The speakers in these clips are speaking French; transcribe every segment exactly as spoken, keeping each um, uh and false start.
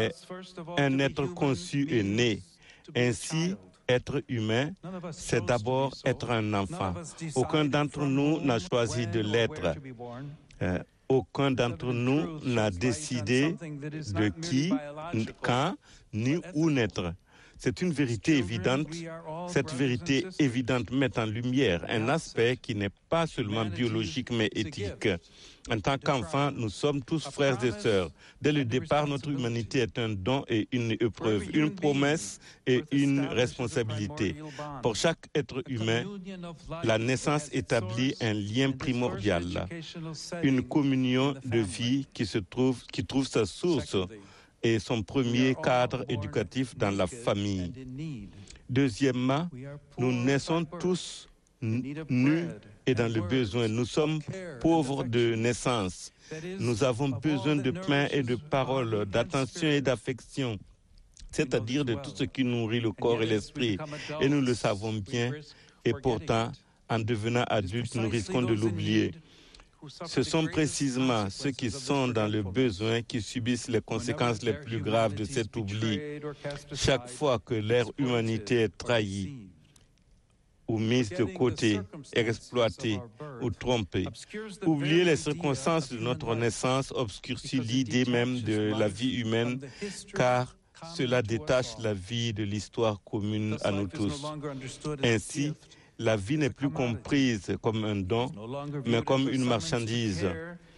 est un être conçu et né. Ainsi, être humain, c'est d'abord être un enfant. Aucun d'entre nous n'a choisi de l'être. Euh, aucun d'entre nous n'a décidé de qui, quand, ni où naître. C'est une vérité évidente. Cette vérité évidente met en lumière un aspect qui n'est pas seulement biologique mais éthique. En tant qu'enfants, nous sommes tous frères et sœurs. Dès le départ, notre humanité est un don et une épreuve, une promesse et une responsabilité. Pour chaque être humain, la naissance établit un lien primordial, une communion de vie qui se trouve, qui trouve sa source et son premier cadre éducatif dans la famille. Deuxièmement, nous naissons tous nus et dans le besoin. Nous sommes pauvres de naissance. Nous avons besoin de pain et de paroles, d'attention et d'affection, c'est-à-dire de tout ce qui nourrit le corps et l'esprit. Et nous le savons bien, et pourtant, en devenant adultes, nous risquons de l'oublier. Ce sont précisément ceux qui sont dans le besoin qui subissent les conséquences les plus graves de cet oubli. Chaque fois que leur humanité est trahie, ou mise de côté, exploitée ou trompée. Oublier les circonstances de notre naissance obscurcit l'idée même de la vie humaine, car cela détache la vie de l'histoire commune à nous tous. Ainsi, la vie n'est plus comprise comme un don, mais comme une marchandise.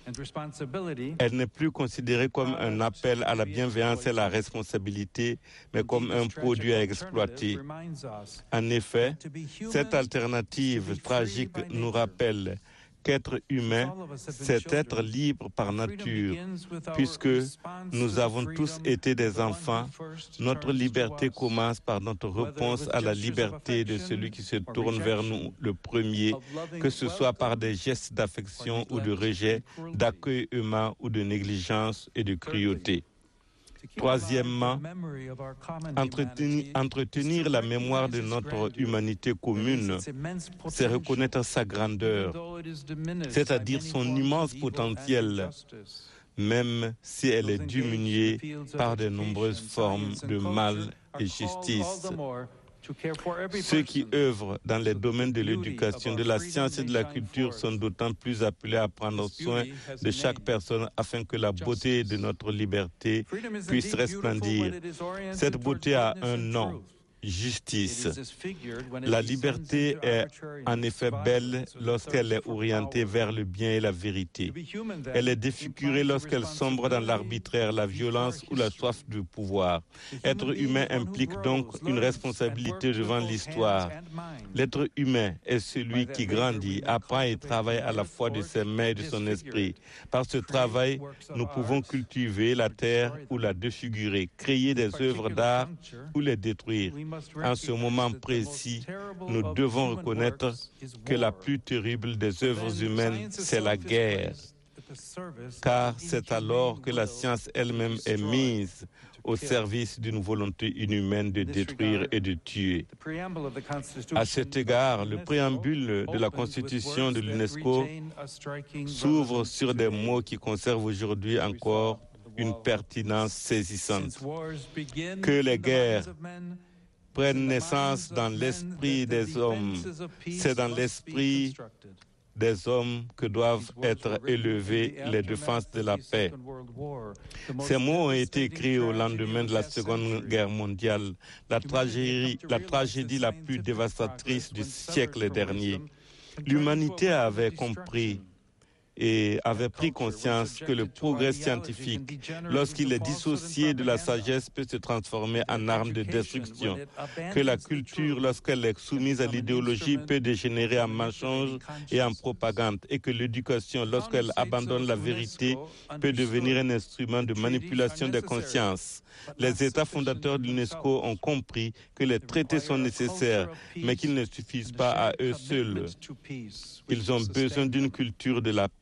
Elle n'est plus considérée comme un appel à la bienveillance et à la responsabilité, mais comme un produit à exploiter. En effet, cette alternative tragique nous rappelle qu'être humain, c'est être libre par nature. Puisque nous avons tous été des enfants, notre liberté commence par notre réponse à la liberté de celui qui se tourne vers nous le premier, que ce soit par des gestes d'affection ou de rejet, d'accueil humain ou de négligence et de cruauté. Troisièmement, entretenir, entretenir la mémoire de notre humanité commune, c'est reconnaître sa grandeur, c'est-à-dire son immense potentiel, même si elle est diminuée par de nombreuses formes de mal et justice. Ceux qui œuvrent dans les domaines de l'éducation, de la science et de la culture sont d'autant plus appelés à prendre soin de chaque personne afin que la beauté de notre liberté puisse resplendir. Cette beauté a un nom, justice. La liberté est en effet belle lorsqu'elle est orientée vers le bien et la vérité. Elle est défigurée lorsqu'elle sombre dans l'arbitraire, la violence ou la soif du pouvoir. Être humain implique donc une responsabilité devant l'histoire. L'être humain est celui qui grandit, apprend et travaille à la fois de ses mains et de son esprit. Par ce travail, nous pouvons cultiver la terre ou la défigurer, créer des œuvres d'art ou les détruire. En ce moment précis, nous devons reconnaître que la plus terrible des œuvres humaines, c'est la guerre, car c'est alors que la science elle-même est mise au service d'une volonté inhumaine de détruire et de tuer. À cet égard, le préambule de la Constitution de l'UNESCO s'ouvre sur des mots qui conservent aujourd'hui encore une pertinence saisissante. Que les guerres prennent naissance dans l'esprit des hommes. C'est dans l'esprit des hommes que doivent être élevées les défenses de la paix. Ces mots ont été écrits au lendemain de la Seconde Guerre mondiale, la tragédie, la tragédie la plus dévastatrice du siècle dernier. L'humanité avait compris et avait pris conscience que le progrès scientifique, lorsqu'il est dissocié de la sagesse, peut se transformer en arme de destruction, que la culture, lorsqu'elle est soumise à l'idéologie, peut dégénérer en mensonge et en propagande, et que l'éducation, lorsqu'elle abandonne la vérité, peut devenir un instrument de manipulation des consciences. Les États fondateurs de l'UNESCO ont compris que les traités sont nécessaires, mais qu'ils ne suffisent pas à eux seuls. Ils ont besoin d'une culture de la paix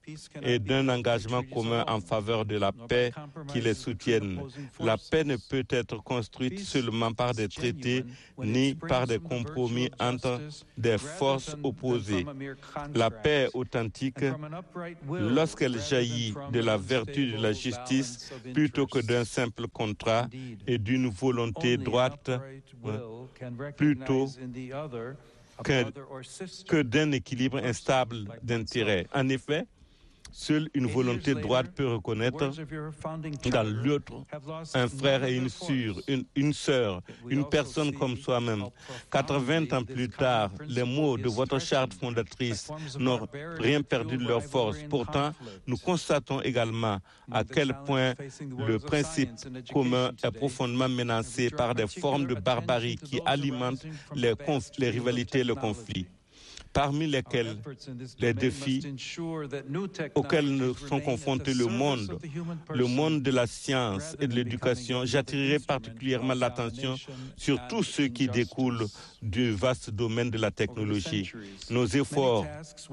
et d'un engagement commun en faveur de la paix qui les soutienne. La paix ne peut être construite seulement par des traités ni par des compromis entre des forces opposées. La paix est authentique lorsqu'elle jaillit de la vertu de la justice plutôt que d'un simple contrat et d'une volonté droite plutôt que, que d'un équilibre instable d'intérêts. En effet, seule une volonté droite peut reconnaître dans l'autre un frère et une sœur, une, une sœur, une personne comme soi-même. quatre-vingts ans plus tard, les mots de votre charte fondatrice n'ont rien perdu de leur force. Pourtant, nous constatons également à quel point le principe commun est profondément menacé par des formes de barbarie qui alimentent les, conf- les rivalités et le conflit, parmi lesquels les défis auxquels nous sont confrontés le monde, le monde de la science et de l'éducation. J'attirerai particulièrement l'attention sur tous ceux qui découlent du vaste domaine de la technologie. Nos efforts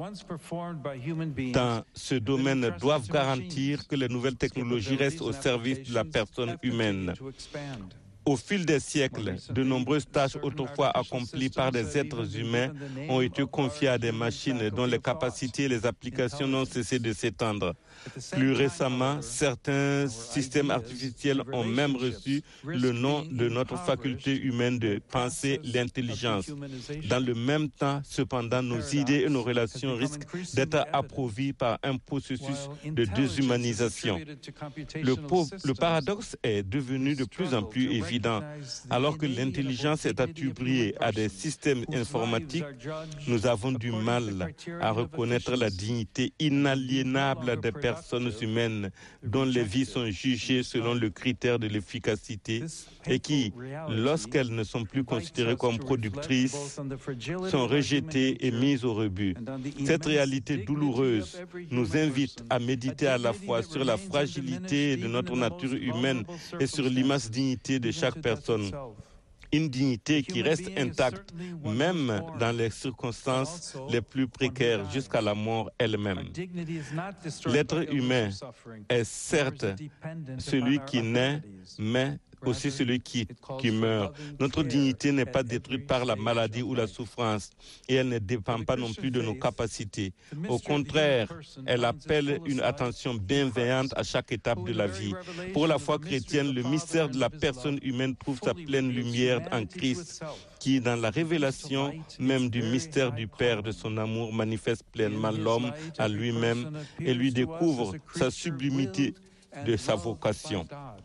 dans ce domaine doivent garantir que les nouvelles technologies restent au service de la personne humaine. Au fil des siècles, de nombreuses tâches autrefois accomplies par des êtres humains ont été confiées à des machines dont les capacités et les applications n'ont cessé de s'étendre. Plus récemment, certains systèmes artificiels ont même reçu le nom de notre faculté humaine de penser l'intelligence. Dans le même temps, cependant, nos idées et nos relations risquent d'être approuvies par un processus de déshumanisation. Le, le paradoxe est devenu de plus en plus évident. Alors que l'intelligence est attribuée à des systèmes informatiques, nous avons du mal à reconnaître la dignité inaliénable des personnes humaines dont les vies sont jugées selon le critère de l'efficacité et qui, lorsqu'elles ne sont plus considérées comme productrices, sont rejetées et mises au rebut. Cette réalité douloureuse nous invite à méditer à la fois sur la fragilité de notre nature humaine et sur l'immense dignité de chaque personne. Une dignité qui reste intacte, même dans les circonstances les plus précaires, jusqu'à la mort elle-même. L'être humain est certes celui qui naît, mais aussi celui qui, qui meurt. Notre dignité n'est pas détruite par la maladie ou la souffrance, et elle ne dépend pas non plus de nos capacités. Au contraire, elle appelle une attention bienveillante à chaque étape de la vie. Pour la foi chrétienne, le mystère de la personne humaine trouve sa pleine lumière en Christ, qui, dans la révélation même du mystère du Père de son amour, manifeste pleinement l'homme à lui-même et lui découvre sa sublimité de sa vocation.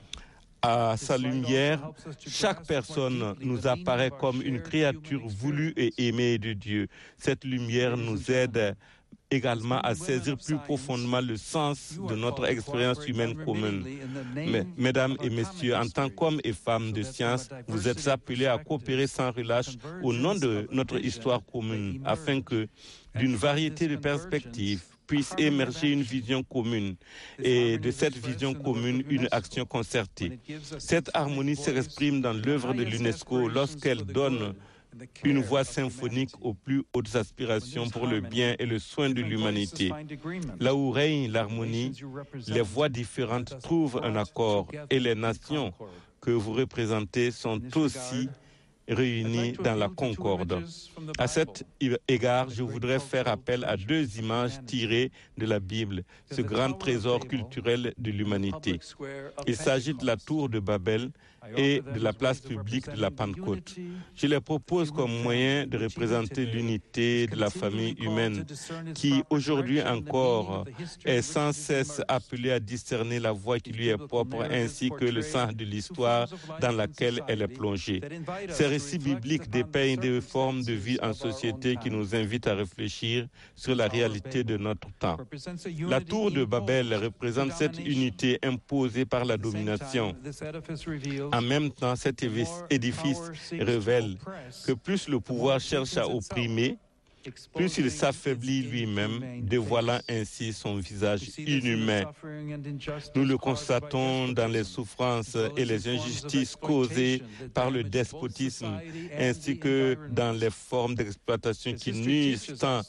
À sa lumière, chaque personne nous apparaît comme une créature voulue et aimée de Dieu. Cette lumière nous aide également à saisir plus profondément le sens de notre expérience humaine commune. Mais, mesdames et messieurs, en tant qu'hommes et femmes de science, vous êtes appelés à coopérer sans relâche au nom de notre histoire commune, afin que, d'une variété de perspectives, puisse émerger une vision commune et de cette vision commune, une action concertée. Cette harmonie s'exprime dans l'œuvre de l'UNESCO lorsqu'elle donne une voix symphonique aux plus hautes aspirations pour le bien et le soin de l'humanité. Là où règne l'harmonie, les voix différentes trouvent un accord et les nations que vous représentez sont aussi réunis dans la concorde. À cet égard, je voudrais faire appel à deux images tirées de la Bible, ce grand trésor culturel de l'humanité. Il s'agit de la tour de Babel et de la place publique de la Pentecôte. Je les propose comme moyen de représenter l'unité de la famille humaine qui, aujourd'hui encore, est sans cesse appelée à discerner la voie qui lui est propre ainsi que le sens de l'histoire dans laquelle elle est plongée. Ces récits bibliques dépeignent des formes de vie en société qui nous invitent à réfléchir sur la réalité de notre temps. La tour de Babel représente cette unité imposée par la domination. En même temps, cet édifice révèle que plus le pouvoir cherche à opprimer, plus il s'affaiblit lui-même, dévoilant ainsi son visage inhumain. Nous le constatons dans les souffrances et les injustices causées par le despotisme, ainsi que dans les formes d'exploitation qui nuisent tant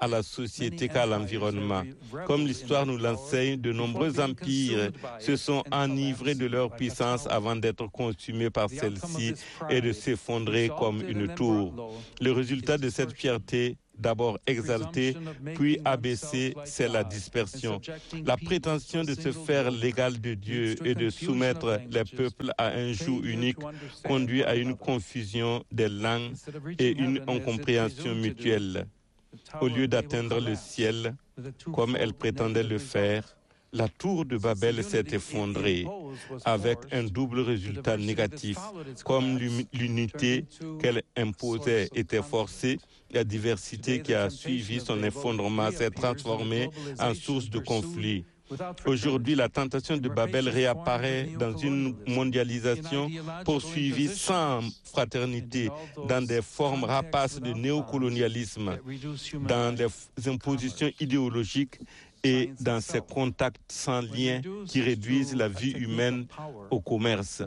à la société qu'à l'environnement. Comme l'histoire nous l'enseigne, de nombreux empires se sont enivrés de leur puissance avant d'être consumés par celle-ci et de s'effondrer comme une tour. Le résultat de cette fierté, d'abord exaltée, puis abaissée, c'est la dispersion. La prétention de se faire l'égal de Dieu et de soumettre les peuples à un joug unique conduit à une confusion des langues et une incompréhension mutuelle. Au lieu d'atteindre le ciel, comme elle prétendait le faire, la tour de Babel s'est effondrée avec un double résultat négatif. Comme l'unité qu'elle imposait était forcée, la diversité qui a suivi son effondrement s'est transformée en source de conflit. Aujourd'hui, la tentation de Babel réapparaît dans une mondialisation poursuivie sans fraternité, dans des formes rapaces de néocolonialisme, dans les impositions idéologiques et dans ces contacts sans lien qui réduisent la vie humaine au commerce.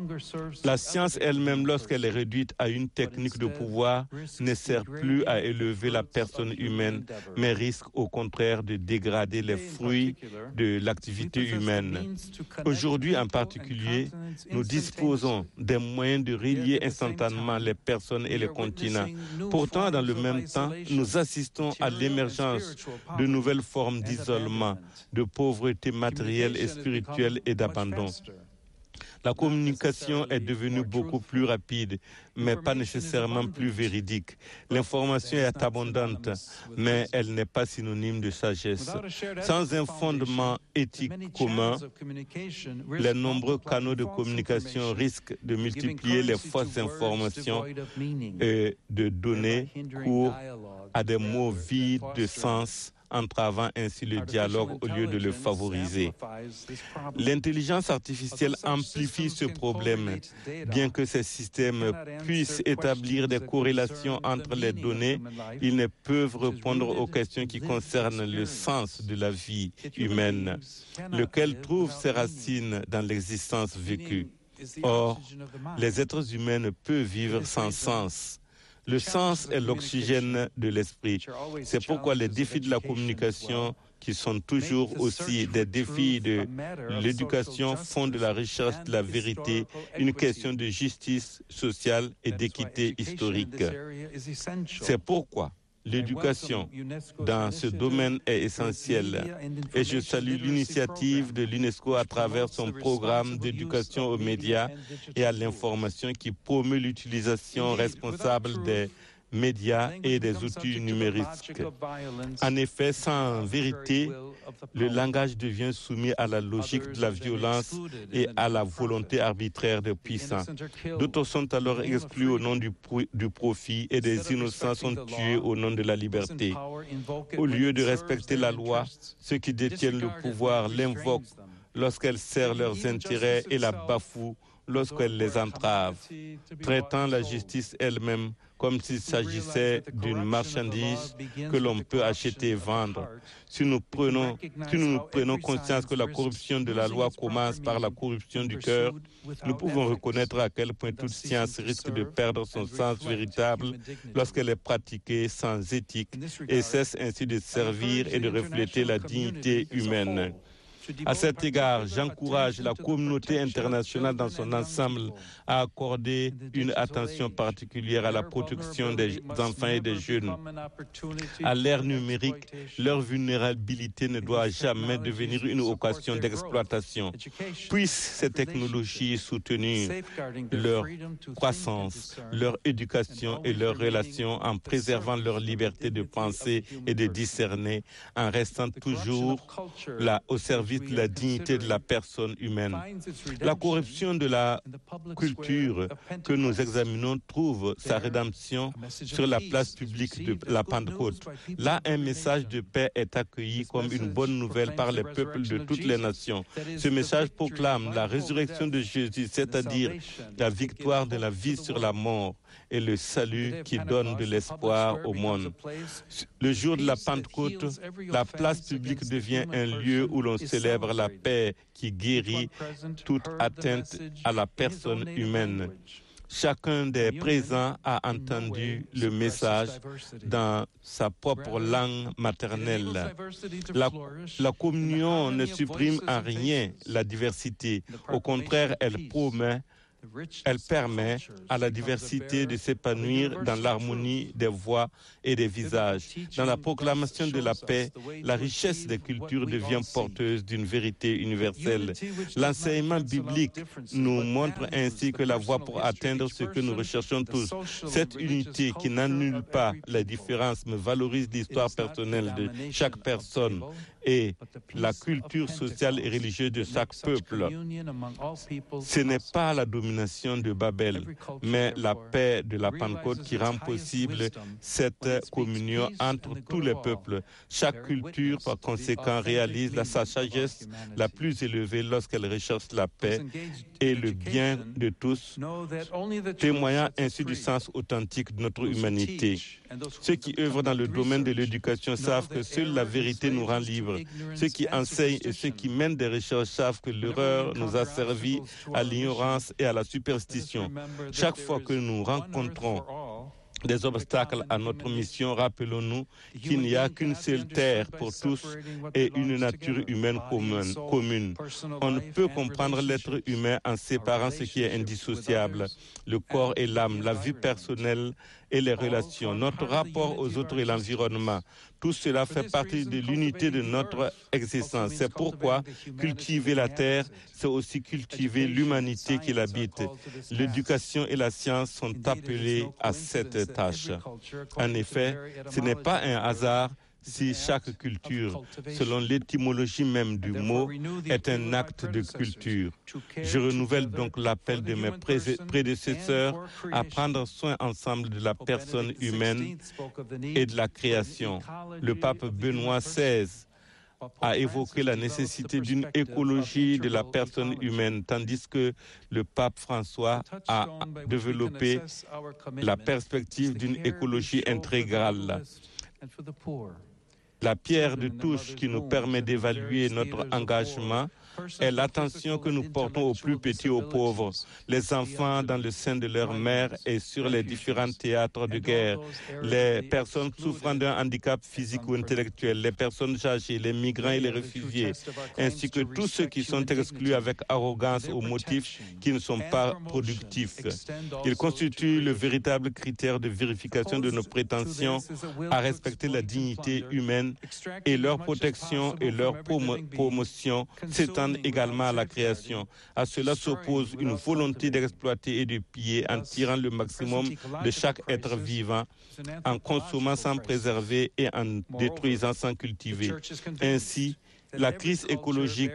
La science elle-même, lorsqu'elle est réduite à une technique de pouvoir, ne sert plus à élever la personne humaine, mais risque au contraire de dégrader les fruits de l'activité humaine. Aujourd'hui en particulier, nous disposons des moyens de relier instantanément les personnes et les continents. Pourtant, dans le même temps, nous assistons à l'émergence de nouvelles formes d'isolement, de pauvreté matérielle et spirituelle et d'abandon. La communication est devenue beaucoup plus rapide, mais pas nécessairement plus véridique. L'information est abondante, mais elle n'est pas synonyme de sagesse. Sans un fondement éthique commun, les nombreux canaux de communication risquent de multiplier les fausses informations et de donner cours à des mots vides de sens, entravant ainsi le dialogue au lieu de le favoriser. L'intelligence artificielle amplifie ce problème. Bien que ces systèmes puissent établir des corrélations entre les données, ils ne peuvent répondre aux questions qui concernent le sens de la vie humaine, lequel trouve ses racines dans l'existence vécue. Or, les êtres humains ne peuvent vivre sans sens. Le sens est l'oxygène de l'esprit. C'est pourquoi les défis de la communication, qui sont toujours aussi des défis de l'éducation, font de la recherche de la vérité une question de justice sociale et d'équité historique. C'est pourquoi l'éducation dans ce domaine est essentielle et je salue l'initiative de l'UNESCO à travers son programme d'éducation aux médias et à l'information qui promeut l'utilisation responsable des médias et des outils numériques. En effet, sans vérité, le langage devient soumis à la logique de la violence et à la volonté arbitraire des puissants. D'autres sont alors exclus au nom du, pro- du profit et des innocents sont tués au nom de la liberté. Au lieu de respecter la loi, ceux qui détiennent le pouvoir l'invoquent lorsqu'elle sert leurs intérêts et la bafouent lorsqu'elle les entrave, traitant la justice elle-même comme s'il s'agissait d'une marchandise que l'on peut acheter et vendre. Si nous prenons, si nous prenons conscience que la corruption de la loi commence par la corruption du cœur, nous pouvons reconnaître à quel point toute science risque de perdre son sens véritable lorsqu'elle est pratiquée sans éthique et cesse ainsi de servir et de refléter la dignité humaine. À cet égard, j'encourage la communauté internationale dans son ensemble à accorder une attention particulière à la protection des enfants et des jeunes. À l'ère numérique, leur vulnérabilité ne doit jamais devenir une occasion d'exploitation. Puissent ces technologies soutenir leur croissance, leur éducation et leurs relations en préservant leur liberté de penser et de discerner, en restant toujours là au service de la dignité de la personne humaine. La corruption de la culture que nous examinons trouve sa rédemption sur la place publique de la Pentecôte. Là, un message de paix est accueilli comme une bonne nouvelle par les peuples de toutes les nations. Ce message proclame la résurrection de Jésus, c'est-à-dire la victoire de la vie sur la mort et le salut qui donne de l'espoir au monde. Le jour de la Pentecôte, la place publique devient un lieu où l'on célèbre la paix qui guérit toute atteinte à la personne humaine. Chacun des présents a entendu le message dans sa propre langue maternelle. La, la communion ne supprime en rien la diversité. Au contraire, elle promet Elle permet à la diversité de s'épanouir dans l'harmonie des voix et des visages. Dans la proclamation de la paix, la richesse des cultures devient porteuse d'une vérité universelle. L'enseignement biblique nous montre ainsi que la voie pour atteindre ce que nous recherchons tous, cette unité qui n'annule pas les différences, mais valorise l'histoire personnelle de chaque personne et la culture sociale et religieuse de chaque peuple. Ce n'est pas la domination de Babel, mais la paix de la Pentecôte qui rend possible cette communion entre tous les peuples. Chaque culture, par conséquent, réalise la, sa sagesse la plus élevée lorsqu'elle recherche la paix et le bien de tous, témoignant ainsi du sens authentique de notre humanité. Ceux qui œuvrent dans le domaine de l'éducation savent que seule la vérité nous rend libres. Ceux qui enseignent et ceux qui mènent des recherches savent que l'erreur nous a servi à l'ignorance et à la superstition. Chaque fois que nous rencontrons des obstacles à notre mission, rappelons-nous qu'il n'y a qu'une seule terre pour tous et une nature humaine commune. On ne peut comprendre l'être humain en séparant ce qui est indissociable, le corps et l'âme, la vie personnelle et les relations, notre rapport aux autres et l'environnement. Tout cela fait partie de l'unité de notre existence. C'est pourquoi cultiver la terre, c'est aussi cultiver l'humanité qui l'habite. L'éducation et la science sont appelées à cette tâche. En effet, ce n'est pas un hasard si chaque culture, selon l'étymologie même du mot, est un acte de culture. Je renouvelle donc l'appel de mes prédécesseurs à prendre soin ensemble de la personne humaine et de la création. Le pape Benoît seize a évoqué la nécessité d'une écologie de la personne humaine, tandis que le pape François a développé la perspective d'une écologie intégrale. La pierre de touche qui nous permet d'évaluer notre engagement est l'attention que nous portons aux plus petits, aux pauvres, les enfants dans le sein de leur mère et sur les différents théâtres de guerre, les personnes souffrant d'un handicap physique ou intellectuel, les personnes âgées, les migrants et les réfugiés, ainsi que tous ceux qui sont exclus avec arrogance au motif qu'ils ne sont pas productifs. Ils constituent le véritable critère de vérification de nos prétentions à respecter la dignité humaine, et leur protection et leur promo- promotion s'étendent également à la création. À cela s'oppose une volonté d'exploiter et de piller en tirant le maximum de chaque être vivant, en consommant sans préserver et en détruisant sans cultiver. Ainsi, la crise écologique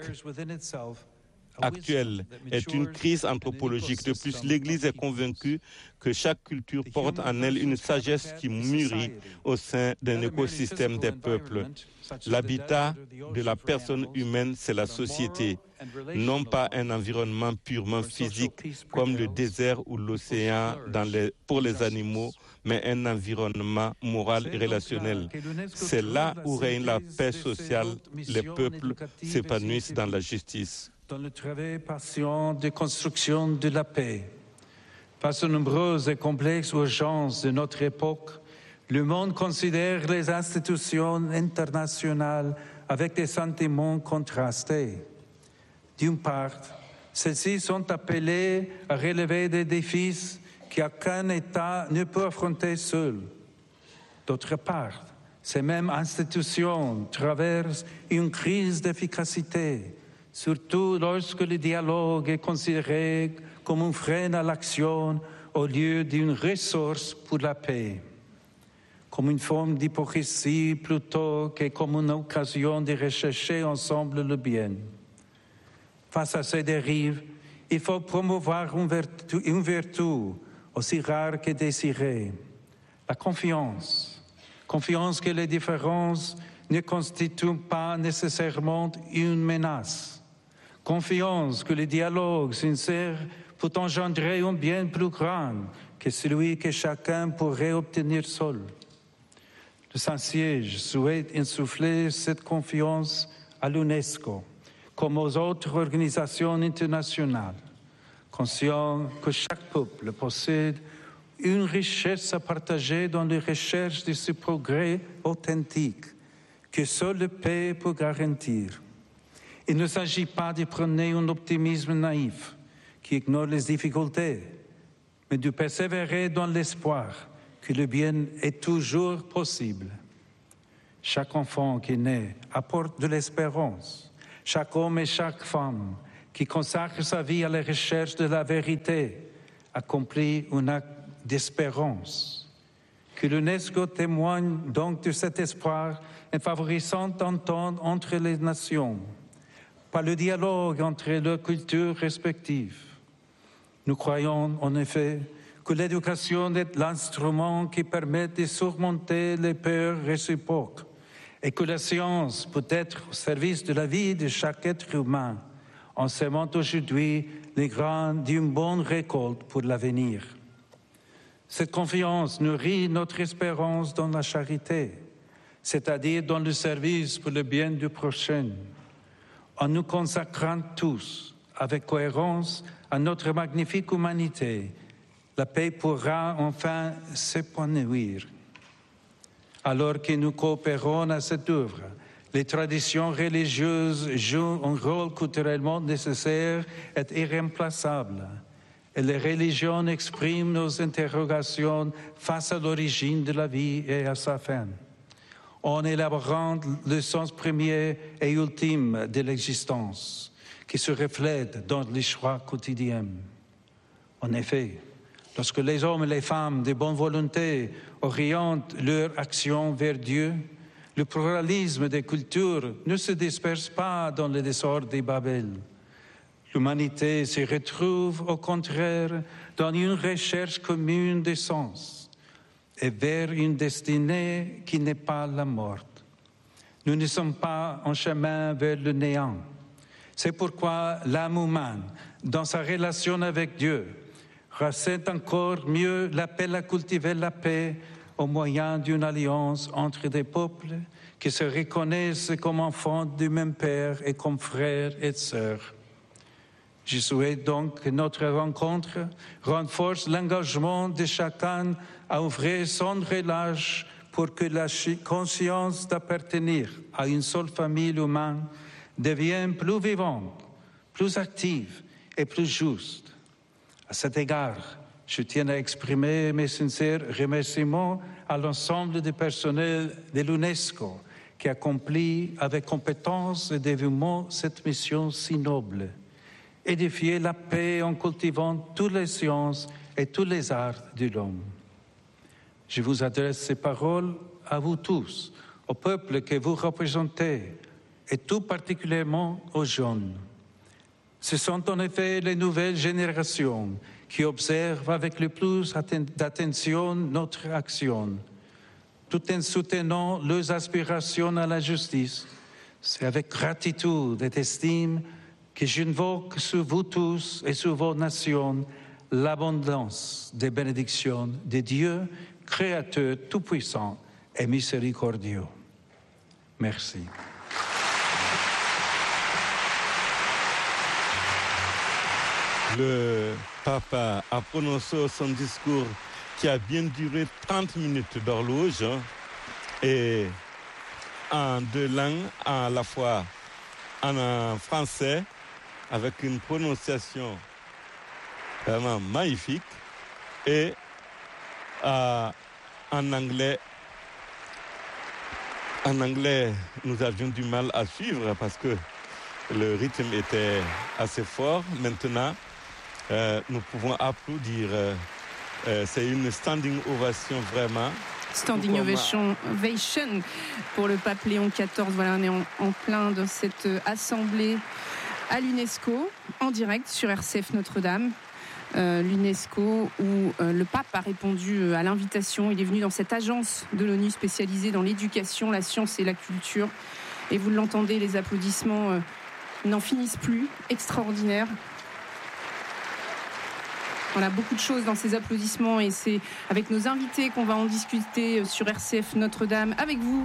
actuelle est une crise anthropologique. De plus, l'Église est convaincue que chaque culture porte en elle une sagesse qui mûrit au sein d'un écosystème des peuples. L'habitat de la personne humaine, c'est la société, non pas un environnement purement physique comme le désert ou l'océan dans les, pour les animaux, mais un environnement moral et relationnel. C'est là où règne la paix sociale. Les peuples s'épanouissent dans la justice. Dans le travail patient de construction de la paix. Face aux nombreuses et complexes urgences de notre époque, le monde considère les institutions internationales avec des sentiments contrastés. D'une part, celles-ci sont appelées à relever des défis qu'aucun État ne peut affronter seul. D'autre part, ces mêmes institutions traversent une crise d'efficacité, surtout lorsque le dialogue est considéré comme un frein à l'action au lieu d'une ressource pour la paix, comme une forme d'hypocrisie plutôt que comme une occasion de rechercher ensemble le bien. Face à ces dérives, il faut promouvoir une vertu, une vertu aussi rare que désirée, la confiance. Confiance que les différences ne constituent pas nécessairement une menace. Confiance que le dialogue sincère peut engendrer un bien plus grand que celui que chacun pourrait obtenir seul. Le Saint-Siège souhaite insuffler cette confiance à l'UNESCO, comme aux autres organisations internationales. conscient que chaque peuple possède une richesse à partager dans les recherches de ce progrès authentique que seule la paix peut garantir. Il ne s'agit pas de prôner un optimisme naïf qui ignore les difficultés, mais de persévérer dans l'espoir que le bien est toujours possible. Chaque enfant qui naît apporte de l'espérance. Chaque homme et chaque femme qui consacre sa vie à la recherche de la vérité accomplit un acte d'espérance. Que l'UNESCO témoigne donc de cet espoir en favorisant l'entente entre les nations, par le dialogue entre leurs cultures respectives. Nous croyons en effet que l'éducation est l'instrument qui permet de surmonter les peurs réciproques et que la science peut être au service de la vie de chaque être humain en semant aujourd'hui les grains d'une bonne récolte pour l'avenir. Cette confiance nourrit notre espérance dans la charité, c'est-à-dire dans le service pour le bien du prochain. En nous consacrant tous avec cohérence à notre magnifique humanité, la paix pourra enfin s'épanouir. Alors que nous coopérons à cette œuvre, les traditions religieuses jouent un rôle culturellement nécessaire et irremplaçable. Et les religions expriment nos interrogations face à l'origine de la vie et à sa fin, en élaborant le sens premier et ultime de l'existence, qui se reflète dans les choix quotidiens. En effet, lorsque les hommes et les femmes de bonne volonté orientent leur action vers Dieu, le pluralisme des cultures ne se disperse pas dans le désordre de Babel. L'humanité se retrouve au contraire dans une recherche commune de sens et vers une destinée qui n'est pas la mort. Nous ne sommes pas en chemin vers le néant. C'est pourquoi l'âme humaine, dans sa relation avec Dieu, ressent encore mieux l'appel à cultiver la paix au moyen d'une alliance entre des peuples qui se reconnaissent comme enfants du même Père et comme frères et sœurs. Je souhaite donc que notre rencontre renforce l'engagement de chacun à ouvrir sans relâche pour que la conscience d'appartenir à une seule famille humaine devienne plus vivante, plus active et plus juste. À cet égard, je tiens à exprimer mes sincères remerciements à l'ensemble du personnel de l'UNESCO qui accomplit avec compétence et dévouement cette mission si noble. Édifier la paix en cultivant toutes les sciences et tous les arts de l'homme. Je vous adresse ces paroles à vous tous, au peuple que vous représentez, et tout particulièrement aux jeunes. Ce sont en effet les nouvelles générations qui observent avec le plus d'attention notre action, tout en soutenant leurs aspirations à la justice. C'est avec gratitude et estime que j'invoque sur vous tous et sur vos nations l'abondance des bénédictions de Dieu, Créateur tout-puissant et miséricordieux. Merci. Le papa a prononcé son discours qui a bien duré trente minutes d'horloge et en deux langues, à la fois en français, avec une prononciation vraiment magnifique, et euh, en anglais. En anglais, nous avions du mal à suivre parce que le rythme était assez fort. Maintenant, euh, nous pouvons applaudir. Euh, euh, c'est une standing ovation vraiment. Standing ovation, ovation pour le pape Léon quatorze. Voilà, on est en, en plein dans cette assemblée à l'UNESCO, en direct sur R C F Notre-Dame. Euh, L'UNESCO où euh, le pape a répondu à l'invitation. Il est venu dans cette agence de l'ONU spécialisée dans l'éducation, la science et la culture. Et vous l'entendez, les applaudissements euh, n'en finissent plus, extraordinaires. Voilà, beaucoup de choses dans ces applaudissements et c'est avec nos invités qu'on va en discuter sur R C F Notre-Dame, avec vous,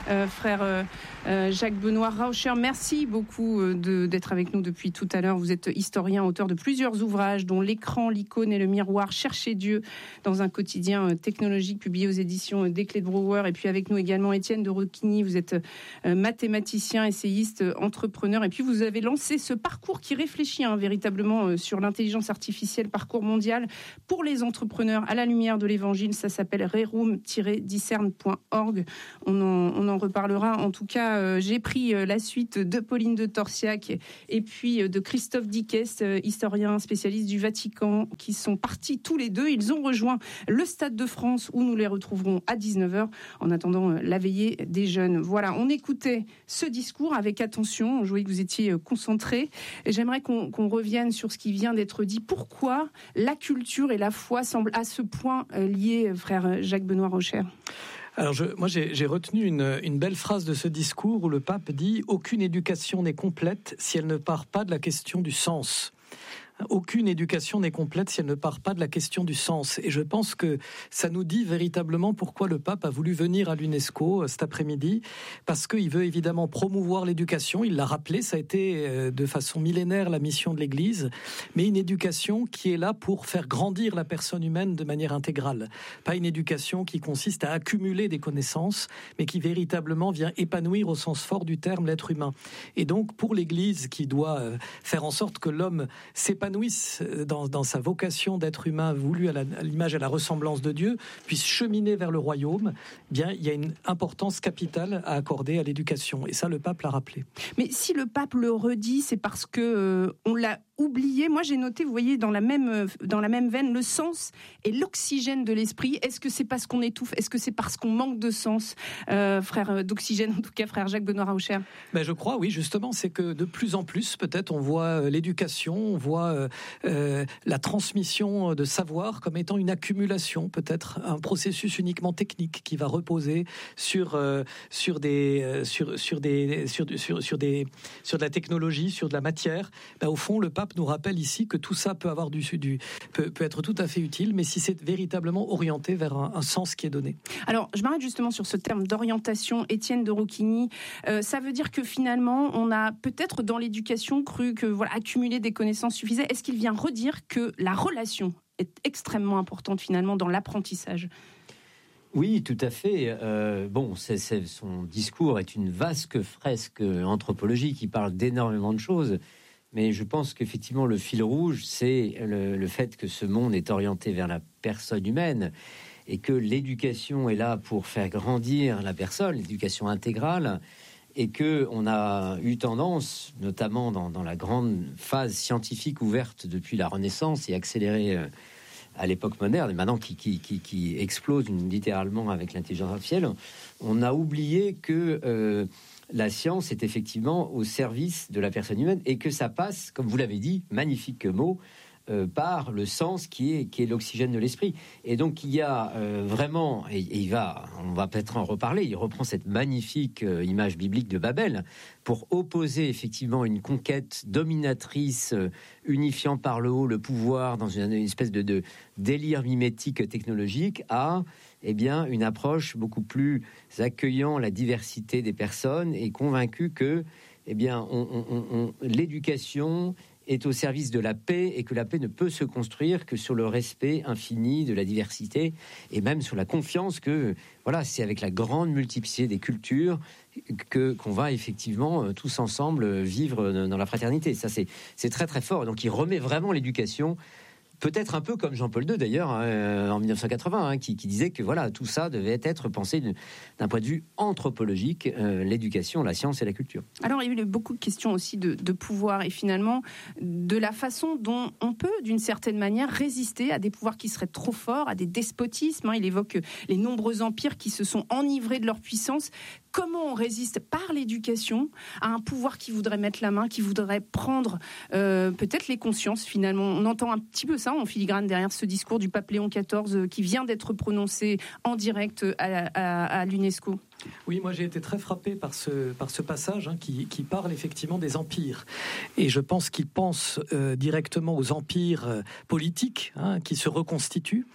euh, frère euh, euh, Jacques-Benoît Rauscher. Merci beaucoup euh, de, d'être avec nous depuis tout à l'heure. Vous êtes historien, auteur de plusieurs ouvrages, dont L'écran, l'icône et le miroir. Cherchez Dieu dans un quotidien euh, technologique publié aux éditions euh, des Clés de Brouwer. Et puis avec nous également Étienne de Roquigny. Vous êtes euh, mathématicien, essayiste, euh, entrepreneur. Et puis vous avez lancé ce parcours qui réfléchit hein, véritablement euh, sur l'intelligence artificielle, parcours mondial pour les entrepreneurs à la lumière de l'évangile. Ça s'appelle rerum tiret discerne point org. On en, on en reparlera. En tout cas, euh, j'ai pris euh, la suite de Pauline de Torsiac et, et puis euh, de Christophe Dickès, euh, historien spécialiste du Vatican, qui sont partis tous les deux. Ils ont rejoint le Stade de France où nous les retrouverons à dix-neuf heures en attendant euh, la veillée des jeunes. Voilà, on écoutait ce discours avec attention. Je voyais que vous étiez euh, concentrés. Et j'aimerais qu'on, qu'on revienne sur ce qui vient d'être dit. Pourquoi la culture et la foi semblent à ce point euh, liées, frère Jacques-Benoît Rauscher? Alors je, moi j'ai, j'ai retenu une, une belle phrase de ce discours où le pape dit « Aucune éducation n'est complète si elle ne part pas de la question du sens ». Aucune éducation n'est complète si elle ne part pas de la question du sens. Et je pense que ça nous dit véritablement pourquoi le pape a voulu venir à l'UNESCO cet après-midi, parce qu'il veut évidemment promouvoir l'éducation. Il l'a rappelé, ça a été de façon millénaire la mission de l'Église, mais une éducation qui est là pour faire grandir la personne humaine de manière intégrale. Pas une éducation qui consiste à accumuler des connaissances, mais qui véritablement vient épanouir au sens fort du terme l'être humain. Et donc pour l'Église qui doit faire en sorte que l'homme s'épanouisse Dans, dans sa vocation d'être humain voulu à, la, à l'image et à la ressemblance de Dieu, puisse cheminer vers le royaume, eh bien, il y a une importance capitale à accorder à l'éducation. Et ça, le pape l'a rappelé. Mais si le pape le redit, c'est parce que euh, on l'a oublié. Moi, j'ai noté, vous voyez, dans la même, dans la même veine, le sens et l'oxygène de l'esprit. Est-ce que c'est parce qu'on étouffe? Est-ce que c'est parce qu'on manque de sens, euh, frère d'oxygène, en tout cas, frère Jacques-Benoît Rauscher? Ben, je crois, oui, justement, c'est que de plus en plus, peut-être, on voit l'éducation, on voit euh, euh, la transmission de savoir comme étant une accumulation, peut-être un processus uniquement technique qui va reposer sur euh, sur des euh, sur sur des sur sur sur des sur de la technologie, sur de la matière. Ben, au fond, le pape nous rappelle ici que tout ça peut avoir du, du peut, peut être tout à fait utile, mais si c'est véritablement orienté vers un, un sens qui est donné. Alors, je m'arrête justement sur ce terme d'orientation. Étienne de Roquigny, euh, ça veut dire que finalement, on a peut-être dans l'éducation cru que voilà, accumuler des connaissances suffisait. Est-ce qu'il vient redire que la relation est extrêmement importante finalement dans l'apprentissage? Oui, tout à fait. Euh, bon, c'est, c'est, son discours est une vaste fresque anthropologique qui parle d'énormément de choses. Mais je pense qu'effectivement, le fil rouge, c'est le, le fait que ce monde est orienté vers la personne humaine et que l'éducation est là pour faire grandir la personne, l'éducation intégrale, et qu'on a eu tendance, notamment dans, dans la grande phase scientifique ouverte depuis la Renaissance et accélérée euh, à l'époque moderne, et maintenant qui, qui, qui, qui explose littéralement avec l'intelligence artificielle, on a oublié que... Euh, la science est effectivement au service de la personne humaine et que ça passe, comme vous l'avez dit, magnifique mot, euh, par le sens qui est, qui est l'oxygène de l'esprit. Et donc il y a euh, vraiment, et, et il va, on va peut-être en reparler, il reprend cette magnifique euh, image biblique de Babel pour opposer effectivement une conquête dominatrice, euh, unifiant par le haut le pouvoir dans une, une espèce de, de délire mimétique technologique à... eh bien, une approche beaucoup plus accueillant la diversité des personnes et convaincu que, eh bien, on, on, on, l'éducation est au service de la paix et que la paix ne peut se construire que sur le respect infini de la diversité et même sur la confiance que, voilà, c'est avec la grande multiplicité des cultures que qu'on va effectivement tous ensemble vivre dans la fraternité. Ça, c'est c'est très très fort. Donc, il remet vraiment l'éducation. Peut-être un peu comme Jean-Paul deux d'ailleurs hein, en dix-neuf cent quatre-vingts hein, qui, qui disait que voilà tout ça devait être pensé d'un point de vue anthropologique, euh, l'éducation, la science et la culture. Alors il y a eu beaucoup de questions aussi de, de pouvoir et finalement de la façon dont on peut d'une certaine manière résister à des pouvoirs qui seraient trop forts, à des despotismes. Hein. Il évoque les nombreux empires qui se sont enivrés de leur puissance. Comment on résiste par l'éducation à un pouvoir qui voudrait mettre la main, qui voudrait prendre euh, peut-être les consciences finalement. On entend un petit peu ça en filigrane derrière ce discours du pape Léon quatorze qui vient d'être prononcé en direct à, à, à l'UNESCO. Oui, moi j'ai été très frappé par ce, par ce passage hein, qui, qui parle effectivement des empires. Et je pense qu'il pense euh, directement aux empires euh, politiques hein, qui se reconstituent.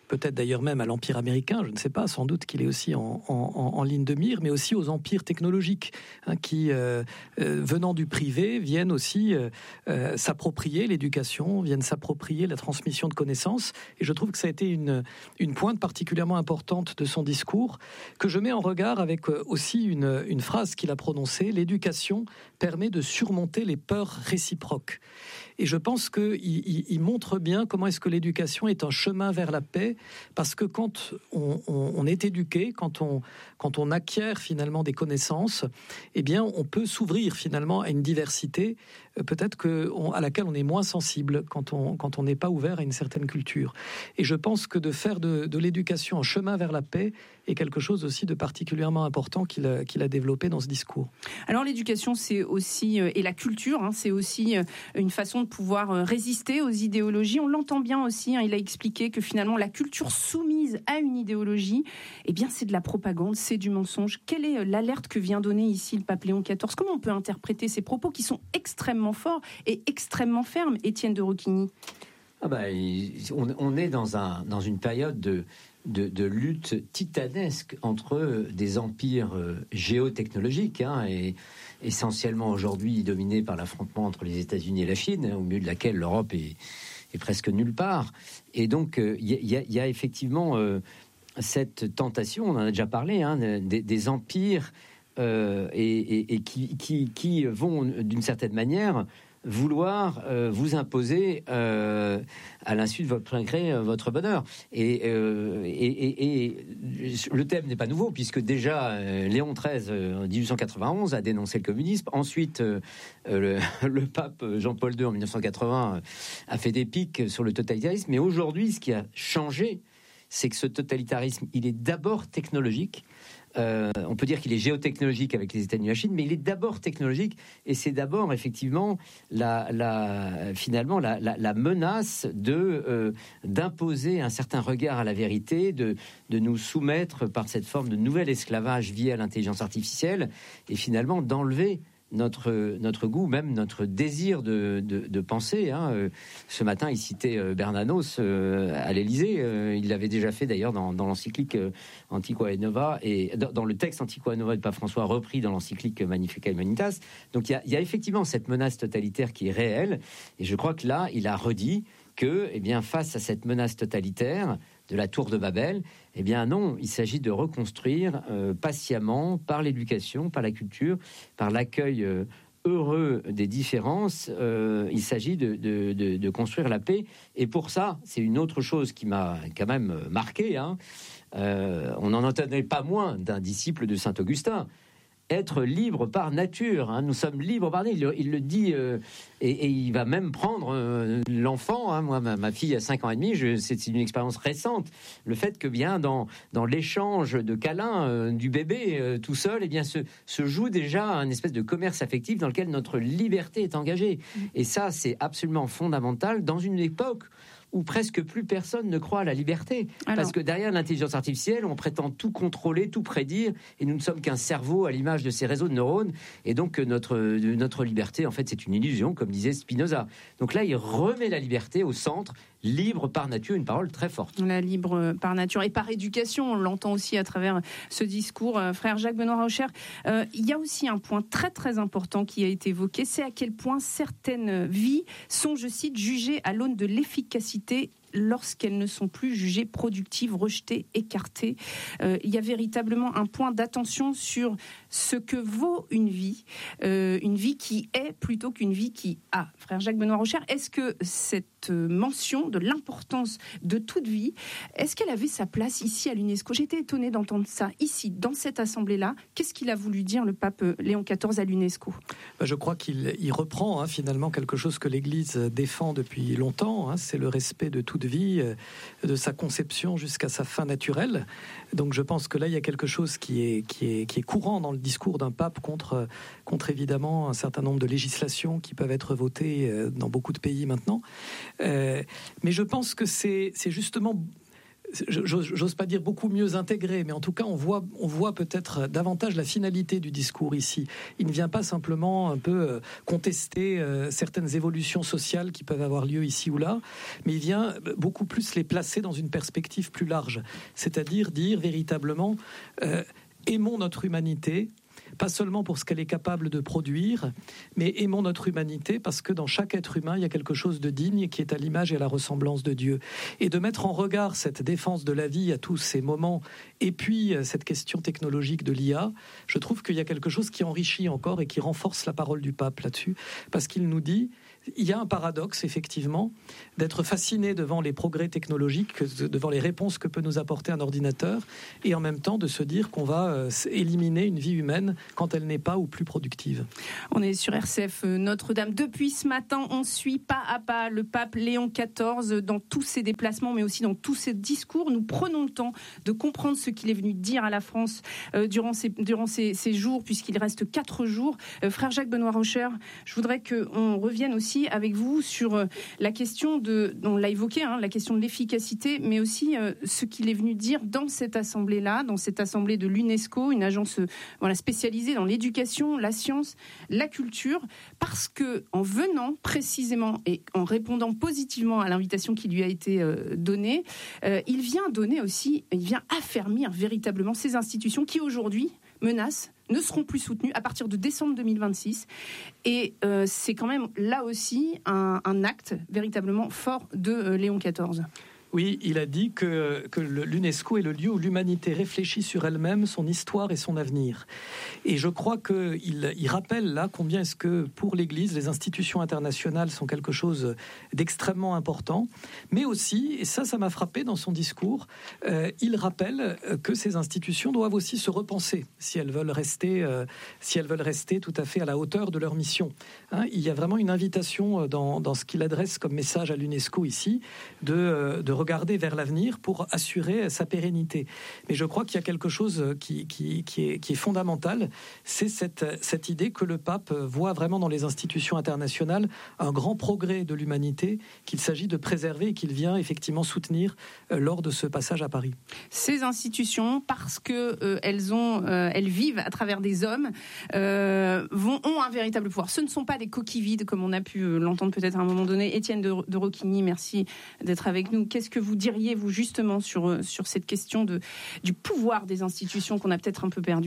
peut-être d'ailleurs même à l'Empire américain, je ne sais pas, sans doute qu'il est aussi en, en, en ligne de mire, mais aussi aux empires technologiques, hein, qui, euh, euh, venant du privé, viennent aussi euh, euh, s'approprier l'éducation, viennent s'approprier la transmission de connaissances. Et je trouve que ça a été une, une pointe particulièrement importante de son discours, que je mets en regard avec aussi une, une phrase qu'il a prononcée: l'éducation permet de surmonter les peurs réciproques. Et je pense qu'il il, il montre bien comment est-ce que l'éducation est un chemin vers la paix, parce que quand on, on, on est éduqué, quand on, quand on acquiert finalement des connaissances, eh bien on peut s'ouvrir finalement à une diversité, peut-être que on, à laquelle on est moins sensible quand on quand on n'est pas ouvert à une certaine culture. Et je pense que de faire de, de l'éducation un chemin vers la paix est quelque chose aussi de particulièrement important qu'il a, qu'il a développé dans ce discours. Alors l'éducation, c'est aussi, et la culture, hein, c'est aussi une façon de pouvoir résister aux idéologies. On l'entend bien aussi, hein, il a expliqué que finalement la culture soumise à une idéologie, eh bien c'est de la propagande, c'est du mensonge. Quelle est l'alerte que vient donner ici le pape Léon quatorze? Comment on peut interpréter ces propos qui sont extrêmement forts et extrêmement fermes, Étienne de Roquigny? Ah bah, on, on est dans, un, dans une période de, de, de lutte titanesque entre des empires géotechnologiques, hein, et essentiellement aujourd'hui dominés par l'affrontement entre les États-Unis et la Chine, au milieu de laquelle l'Europe est, est presque nulle part. Et donc, il euh, y, y, y a effectivement euh, cette tentation, on en a déjà parlé, hein, des, des empires euh, et, et, et qui, qui, qui vont, d'une certaine manière, vouloir euh, vous imposer euh, à l'insu de votre plein gré euh, votre bonheur. Et, euh, et, et, et le thème n'est pas nouveau, puisque déjà euh, Léon treize euh, en dix-huit cent quatre-vingt-onze a dénoncé le communisme. Ensuite, euh, le, le pape Jean-Paul deux en mille neuf cent quatre-vingts euh, a fait des pics sur le totalitarisme. Mais aujourd'hui, ce qui a changé, c'est que ce totalitarisme, il est d'abord technologique. Euh, on peut dire qu'il est géotechnologique avec les États-Unis et la Chine, mais il est d'abord technologique, et c'est d'abord effectivement la, la, finalement la, la, la menace de, euh, d'imposer un certain regard à la vérité, de, de nous soumettre par cette forme de nouvel esclavage via l'intelligence artificielle, et finalement d'enlever notre, notre goût, même notre désir de, de, de penser. Hein. Ce matin, il citait Bernanos euh, à l'Élysée. Euh, il l'avait déjà fait d'ailleurs dans, dans l'encyclique euh, Antiqua et Nova, et dans, dans le texte Antiqua et Nova de Pape François, repris dans l'encyclique Magnificat Humanitas. Donc il y a, il y a effectivement cette menace totalitaire qui est réelle, et je crois que là, il a redit que, eh bien, face à cette menace totalitaire de la tour de Babel, eh bien non, il s'agit de reconstruire euh, patiemment, par l'éducation, par la culture, par l'accueil euh, heureux des différences, euh, il s'agit de, de, de, de construire la paix. Et pour ça, c'est une autre chose qui m'a quand même marqué, hein. Euh, on n'en entendait pas moins d'un disciple de saint Augustin. Être libre par nature, hein. Nous sommes libres par nature, il, il le dit, euh, et, et il va même prendre euh, l'enfant, hein. Moi, ma, ma fille a cinq ans et demi, je, c'est, c'est une expérience récente, le fait que bien dans, dans l'échange de câlins euh, du bébé euh, tout seul, eh bien se, se joue déjà un espèce de commerce affectif dans lequel notre liberté est engagée, et ça c'est absolument fondamental dans une époque où presque plus personne ne croit à la liberté. Alors, parce que derrière l'intelligence artificielle, on prétend tout contrôler, tout prédire, et nous ne sommes qu'un cerveau à l'image de ces réseaux de neurones, et donc notre, notre liberté, en fait, c'est une illusion, comme disait Spinoza. Donc là, il remet la liberté au centre, libre par nature, une parole très forte. La libre par nature et par éducation, on l'entend aussi à travers ce discours. Frère Jacques Benoît Raucher, euh, il y a aussi un point très très important qui a été évoqué, c'est à quel point certaines vies sont, je cite, jugées à l'aune de l'efficacité lorsqu'elles ne sont plus jugées productives, rejetées, écartées. Euh, il y a véritablement un point d'attention sur ce que vaut une vie, euh, une vie qui est plutôt qu'une vie qui a. Frère Jacques Benoît Raucher, est-ce que cette mention de l'importance de toute vie, est-ce qu'elle avait sa place ici à l'UNESCO? J'étais étonnée d'entendre ça ici, dans cette assemblée-là. Qu'est-ce qu'il a voulu dire le pape Léon quatorze à l'UNESCO? Je crois qu'il il reprend hein, finalement quelque chose que l'Église défend depuis longtemps, hein, c'est le respect de toute vie, de sa conception jusqu'à sa fin naturelle. Donc je pense que là, il y a quelque chose qui est, qui est, qui est courant dans le discours d'un pape contre, contre évidemment un certain nombre de législations qui peuvent être votées dans beaucoup de pays maintenant. Euh, mais je pense que c'est, c'est justement j'ose pas dire beaucoup mieux intégré, mais en tout cas, on voit, on voit peut-être davantage la finalité du discours ici. Il ne vient pas simplement un peu contester certaines évolutions sociales qui peuvent avoir lieu ici ou là, mais il vient beaucoup plus les placer dans une perspective plus large. C'est-à-dire dire véritablement, euh, aimons notre humanité, pas seulement pour ce qu'elle est capable de produire, mais aimons notre humanité parce que dans chaque être humain, il y a quelque chose de digne qui est à l'image et à la ressemblance de Dieu. Et de mettre en regard cette défense de la vie à tous ces moments, et puis cette question technologique de l'I A, je trouve qu'il y a quelque chose qui enrichit encore et qui renforce la parole du pape là-dessus, parce qu'il nous dit... Il y a un paradoxe, effectivement, d'être fasciné devant les progrès technologiques, devant les réponses que peut nous apporter un ordinateur, et en même temps de se dire qu'on va éliminer une vie humaine quand elle n'est pas ou plus productive. On est sur R C F Notre-Dame. Depuis ce matin, on suit pas à pas le pape Léon quatorze dans tous ses déplacements, mais aussi dans tous ses discours. Nous prenons le temps de comprendre ce qu'il est venu dire à la France euh, durant, ces, durant ces, ces jours, puisqu'il reste quatre jours. Euh, frère Jacques Benoît Rocher, je voudrais qu'on revienne aussi avec vous sur la question de, on l'a évoqué, hein, la question de l'efficacité, mais aussi euh, ce qu'il est venu dire dans cette assemblée-là, dans cette assemblée de l'UNESCO, une agence euh, voilà, spécialisée dans l'éducation, la science, la culture, parce que en venant précisément et en répondant positivement à l'invitation qui lui a été euh, donnée, euh, il vient donner aussi, il vient affermir véritablement ces institutions qui aujourd'hui menacent, ne seront plus soutenus à partir de décembre deux mille vingt-six. Et euh, c'est quand même là aussi un, un acte véritablement fort de euh, Léon quatorze. Oui, il a dit que, que l'UNESCO est le lieu où l'humanité réfléchit sur elle-même, son histoire et son avenir. Et je crois qu'il il rappelle là combien est-ce que pour l'Église, les institutions internationales sont quelque chose d'extrêmement important. Mais aussi, et ça, ça m'a frappé dans son discours, euh, il rappelle que ces institutions doivent aussi se repenser si elles veulent rester, euh, si elles veulent rester tout à fait à la hauteur de leur mission. Hein, il y a vraiment une invitation dans, dans ce qu'il adresse comme message à l'UNESCO ici, de, de regarder vers l'avenir pour assurer sa pérennité. Mais je crois qu'il y a quelque chose qui, qui, qui, est, qui est fondamental, c'est cette, cette idée que le pape voit vraiment dans les institutions internationales un grand progrès de l'humanité qu'il s'agit de préserver et qu'il vient effectivement soutenir euh, lors de ce passage à Paris. Ces institutions, parce que euh, elles ont, euh, elles vivent à travers des hommes, euh, vont, ont un véritable pouvoir. Ce ne sont pas des coquilles vides, comme on a pu euh, l'entendre peut-être à un moment donné. Étienne de, de Rocquigny, merci d'être avec nous. Qu'est-ce que vous diriez, vous, justement, sur, sur cette question de, du pouvoir des institutions qu'on a peut-être un peu perdu ?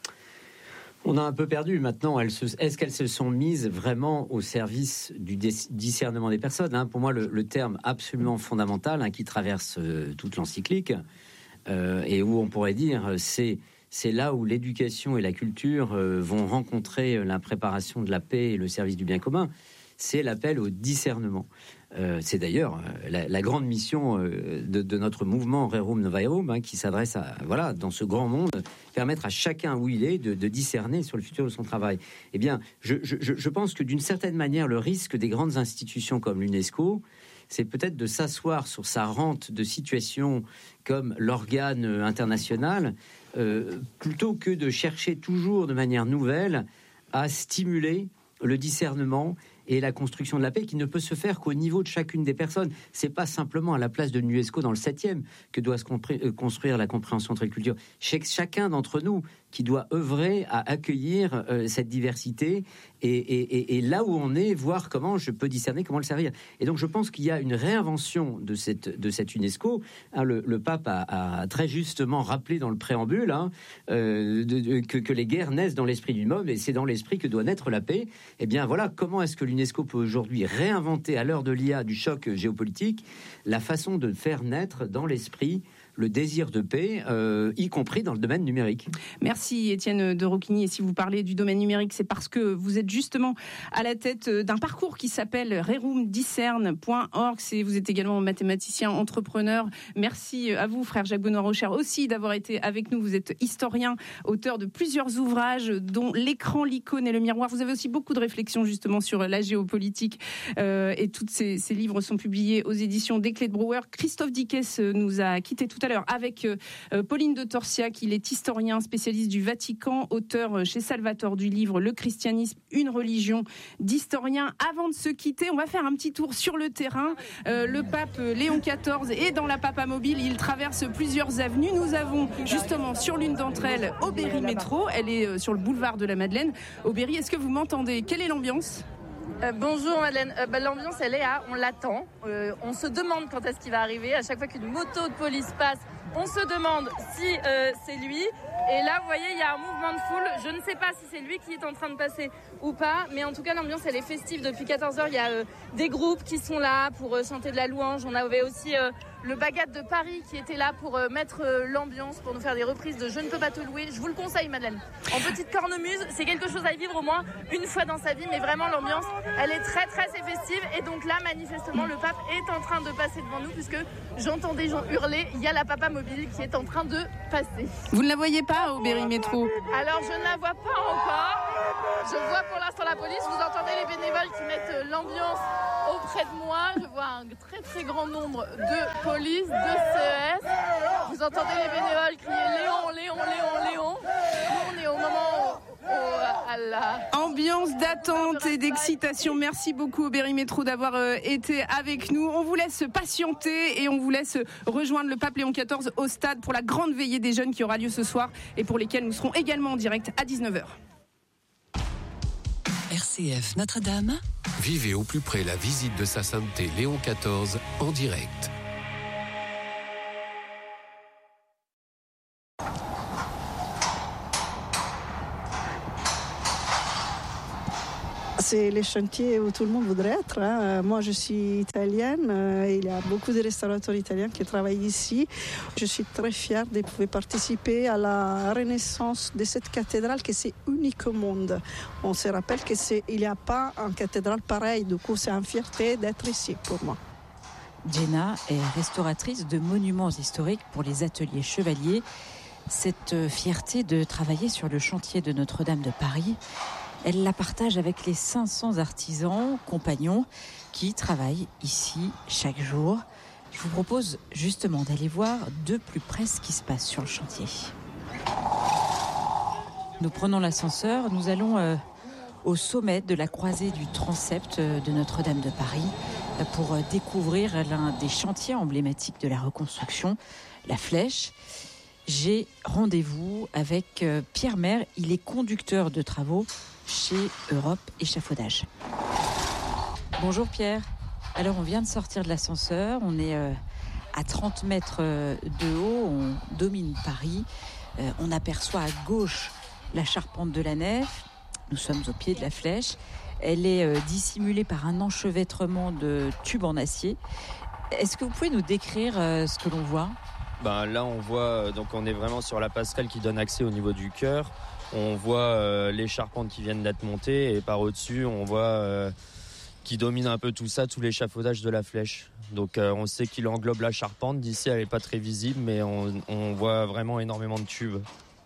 On a un peu perdu. Maintenant, elles se, est-ce qu'elles se sont mises vraiment au service du discernement des personnes, hein ? Pour moi, le, le terme absolument fondamental, hein, qui traverse euh, toute l'encyclique, euh, et où on pourrait dire, c'est, c'est là où l'éducation et la culture euh, vont rencontrer la préparation de la paix et le service du bien commun, c'est l'appel au discernement. Euh, c'est d'ailleurs euh, la, la grande mission euh, de, de notre mouvement Rerum Novarum, hein, qui s'adresse à, voilà, dans ce grand monde, permettre à chacun où il est de, de discerner sur le futur de son travail. Eh bien, je, je, je pense que d'une certaine manière, le risque des grandes institutions comme l'UNESCO, c'est peut-être de s'asseoir sur sa rente de situation comme l'organe international, euh, plutôt que de chercher toujours de manière nouvelle à stimuler le discernement et la construction de la paix qui ne peut se faire qu'au niveau de chacune des personnes. C'est pas simplement à la place de l'UNESCO dans le septième que doit se construire la compréhension entre les cultures. Ch- chacun d'entre nous qui doit œuvrer à accueillir euh, cette diversité et, et, et, et là où on est, voir comment je peux discerner, comment le servir. Et donc je pense qu'il y a une réinvention de cette, de cette UNESCO. Hein, le, le pape a, a très justement rappelé dans le préambule, hein, euh, de, de, que, que les guerres naissent dans l'esprit du monde et c'est dans l'esprit que doit naître la paix. Eh bien voilà, comment est-ce que l'UNESCO peut aujourd'hui réinventer à l'heure de l'I A, du choc géopolitique, la façon de faire naître dans l'esprit le désir de paix, euh, y compris dans le domaine numérique. Merci Étienne de Rocquigny. Et si vous parlez du domaine numérique, c'est parce que vous êtes justement à la tête d'un parcours qui s'appelle rerum discerne point org. C'est, vous êtes également mathématicien, entrepreneur. Merci à vous, frère Jacques Benoît Rocher, aussi d'avoir été avec nous. Vous êtes historien, auteur de plusieurs ouvrages, dont L'écran, l'icône et le miroir. Vous avez aussi beaucoup de réflexions justement sur la géopolitique. Euh, et tous ces, ces livres sont publiés aux éditions des Clés de Brouwer. Christophe Dickès nous a quittés tout à l'heure avec euh, Pauline de Torsiac. Il est historien, spécialiste du Vatican, auteur chez Salvatore du livre Le christianisme, une religion d'historien. Avant de se quitter, on va faire un petit tour sur le terrain. Euh, le pape Léon quatorze est dans la Papamobile. Il traverse plusieurs avenues. Nous avons justement sur l'une d'entre elles Aubéry Métro. Elle est sur le boulevard de la Madeleine. Aubéry, est-ce que vous m'entendez? Quelle est l'ambiance? Euh, bonjour Madeleine, euh, bah, l'ambiance elle est à, on l'attend, euh, on se demande quand est-ce qu'il va arriver, à chaque fois qu'une moto de police passe, on se demande si euh, c'est lui, et là vous voyez il y a un mouvement de foule, je ne sais pas si c'est lui qui est en train de passer ou pas, mais en tout cas l'ambiance elle est festive depuis quatorze heures, il y a euh, des groupes qui sont là pour euh, chanter de la louange, on avait aussi euh, le Bagat de Paris qui était là pour euh, mettre euh, l'ambiance, pour nous faire des reprises de Je ne peux pas te louer, je vous le conseille Madeleine, en petite cornemuse, c'est quelque chose à vivre au moins une fois dans sa vie, mais vraiment l'ambiance elle est très très festive, et donc là manifestement le pape est en train de passer devant nous, puisque j'entends des gens hurler, il y a la Papamobile qui est en train de passer. Vous ne la voyez pas, Aubéry Métro? Alors je ne la vois pas encore, je vois pour l'instant la police, vous entendez les bénévoles qui mettent l'ambiance auprès de moi, je vois un très très grand nombre de police, de C E S, vous entendez les bénévoles crier Léon, Léon, Léon, Léon, nous on est au moment où, où, à la... Ambiance d'attente et d'excitation. Merci beaucoup Aubéry Métro d'avoir euh, été avec nous. On vous laisse patienter et on vous laisse rejoindre le pape Léon quatorze au stade pour la grande veillée des jeunes qui aura lieu ce soir et pour lesquels nous serons également en direct à dix-neuf heures. R C F Notre-Dame. Vivez au plus près la visite de sa sainteté Léon quatorze en direct. C'est les chantiers où tout le monde voudrait être. Hein. Moi, je suis italienne. Euh, il y a beaucoup de restaurateurs italiens qui travaillent ici. Je suis très fière de pouvoir participer à la renaissance de cette cathédrale, qui c'est unique au monde. On se rappelle qu'il n'y a pas une cathédrale pareille. Du coup, c'est une fierté d'être ici pour moi. Jenna est restauratrice de monuments historiques pour les ateliers Chevalier. Cette fierté de travailler sur le chantier de Notre-Dame de Paris, elle la partage avec les cinq cents artisans, compagnons, qui travaillent ici chaque jour. Je vous propose justement d'aller voir de plus près ce qui se passe sur le chantier. Nous prenons l'ascenseur, nous allons euh, au sommet de la croisée du transept de Notre-Dame de Paris euh, pour euh, découvrir l'un des chantiers emblématiques de la reconstruction, la Flèche. J'ai rendez-vous avec euh, Pierre Maire, il est conducteur de travaux chez Europe Échafaudage. Bonjour Pierre. Alors on vient de sortir de l'ascenseur, on est euh, à trente mètres de haut, on domine Paris, euh, on aperçoit à gauche la charpente de la nef, nous sommes au pied de la Flèche, elle est euh, dissimulée par un enchevêtrement de tubes en acier. Est-ce que vous pouvez nous décrire euh, ce que l'on voit ? Ben là on voit, donc on est vraiment sur la passerelle qui donne accès au niveau du chœur. On voit euh, les charpentes qui viennent d'être montées et par au-dessus on voit euh, qui domine un peu tout ça, tout l'échafaudage de la Flèche. Donc euh, on sait qu'il englobe la charpente, d'ici elle n'est pas très visible mais on, on voit vraiment énormément de tubes.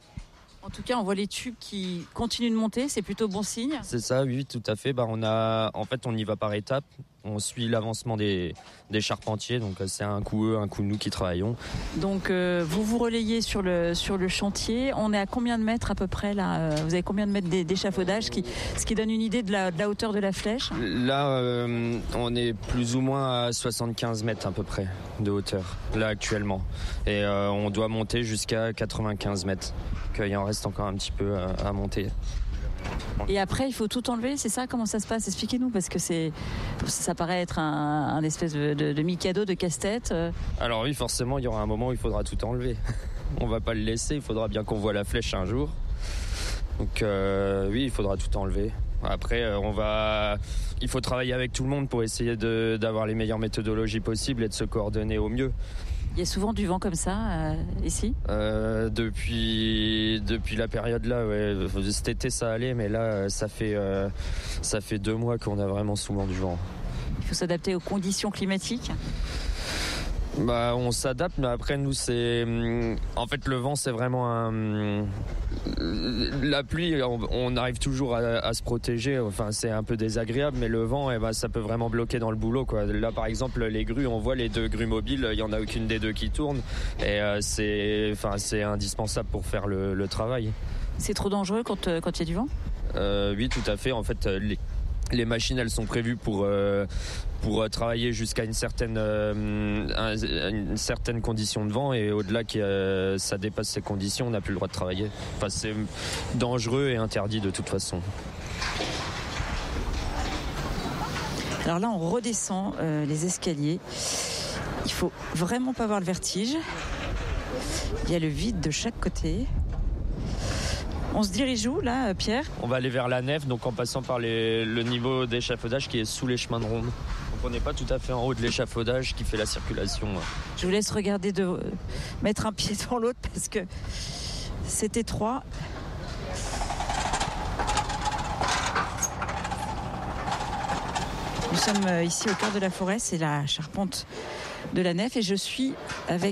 En tout cas, on voit les tubes qui continuent de monter, c'est plutôt bon signe. C'est ça, oui, tout à fait. Bah, on a, en fait, on y va par étapes. On suit l'avancement des, des charpentiers, donc c'est un coup eux, un coup nous qui travaillons. Donc euh, vous vous relayez sur le, sur le chantier. On est à combien de mètres à peu près là ? Vous avez combien de mètres d'échafaudage, qui, ce qui donne une idée de la, de la hauteur de la Flèche ? Là, euh, on est plus ou moins à soixante-quinze mètres à peu près de hauteur, là actuellement. Et euh, on doit monter jusqu'à quatre-vingt-quinze mètres. Il en reste encore un petit peu à, à monter. Et après, il faut tout enlever, c'est ça ? Comment ça se passe ? Expliquez-nous, parce que c'est, ça paraît être un, un espèce de, de, de mikado, de casse-tête. Alors oui, forcément, il y aura un moment où il faudra tout enlever. On va pas le laisser, il faudra bien qu'on voit la Flèche un jour. Donc euh, oui, il faudra tout enlever. Après, on va, il faut travailler avec tout le monde pour essayer de, d'avoir les meilleures méthodologies possibles et de se coordonner au mieux. Il y a souvent du vent comme ça, euh, ici euh, depuis, depuis la période là, ouais. Cet été ça allait, mais là ça fait, euh, ça fait deux mois qu'on a vraiment souvent du vent. Il faut s'adapter aux conditions climatiques ? Bah, on s'adapte, mais après nous c'est, en fait le vent c'est vraiment un, la pluie, on arrive toujours à, à se protéger. Enfin c'est un peu désagréable, mais le vent, eh ben, ça peut vraiment bloquer dans le boulot, quoi. Là par exemple les grues, on voit les deux grues mobiles, il y en a aucune des deux qui tourne, et euh, c'est, enfin c'est indispensable pour faire le, le travail. C'est trop dangereux quand quand il y a du vent ? euh, Oui, tout à fait. En fait les Les machines, elles sont prévues pour, euh, pour travailler jusqu'à une certaine, euh, une certaine condition de vent, et au-delà que euh, ça dépasse ces conditions, on n'a plus le droit de travailler. Enfin, c'est dangereux et interdit de toute façon. Alors là, on redescend euh, les escaliers. Il faut vraiment pas avoir le vertige. Il y a le vide de chaque côté. On se dirige où là, Pierre ? On va aller vers la nef, donc en passant par les, le niveau d'échafaudage qui est sous les chemins de ronde. Donc on n'est pas tout à fait en haut de l'échafaudage qui fait la circulation. Je vous laisse regarder, de euh, mettre un pied dans l'autre parce que c'est étroit. Nous sommes ici au cœur de la forêt, c'est la charpente de la nef et je suis avec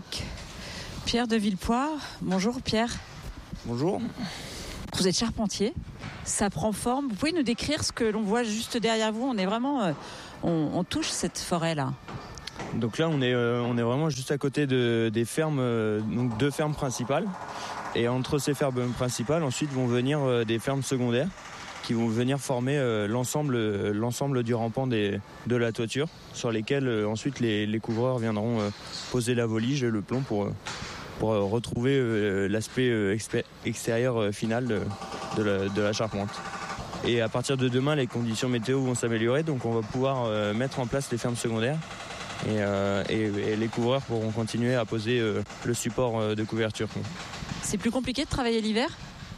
Pierre de Villepoix. Bonjour Pierre. Bonjour. Vous êtes charpentier, ça prend forme. Vous pouvez nous décrire ce que l'on voit juste derrière vous ? On est vraiment, euh, on, on touche cette forêt-là. Donc là, on est, euh, on est vraiment juste à côté de, des fermes, euh, donc deux fermes principales. Et entre ces fermes principales, ensuite vont venir euh, des fermes secondaires qui vont venir former euh, l'ensemble, euh, l'ensemble du rampant des, de la toiture, sur lesquels euh, ensuite les, les couvreurs viendront euh, poser la volige et le plomb pour... Euh, pour retrouver euh, l'aspect euh, extérieur euh, final de, de, la, de la charpente. Et à partir de demain, les conditions météo vont s'améliorer, donc on va pouvoir euh, mettre en place les fermes secondaires et, euh, et, et les couvreurs pourront continuer à poser euh, le support euh, de couverture. C'est plus compliqué de travailler l'hiver ?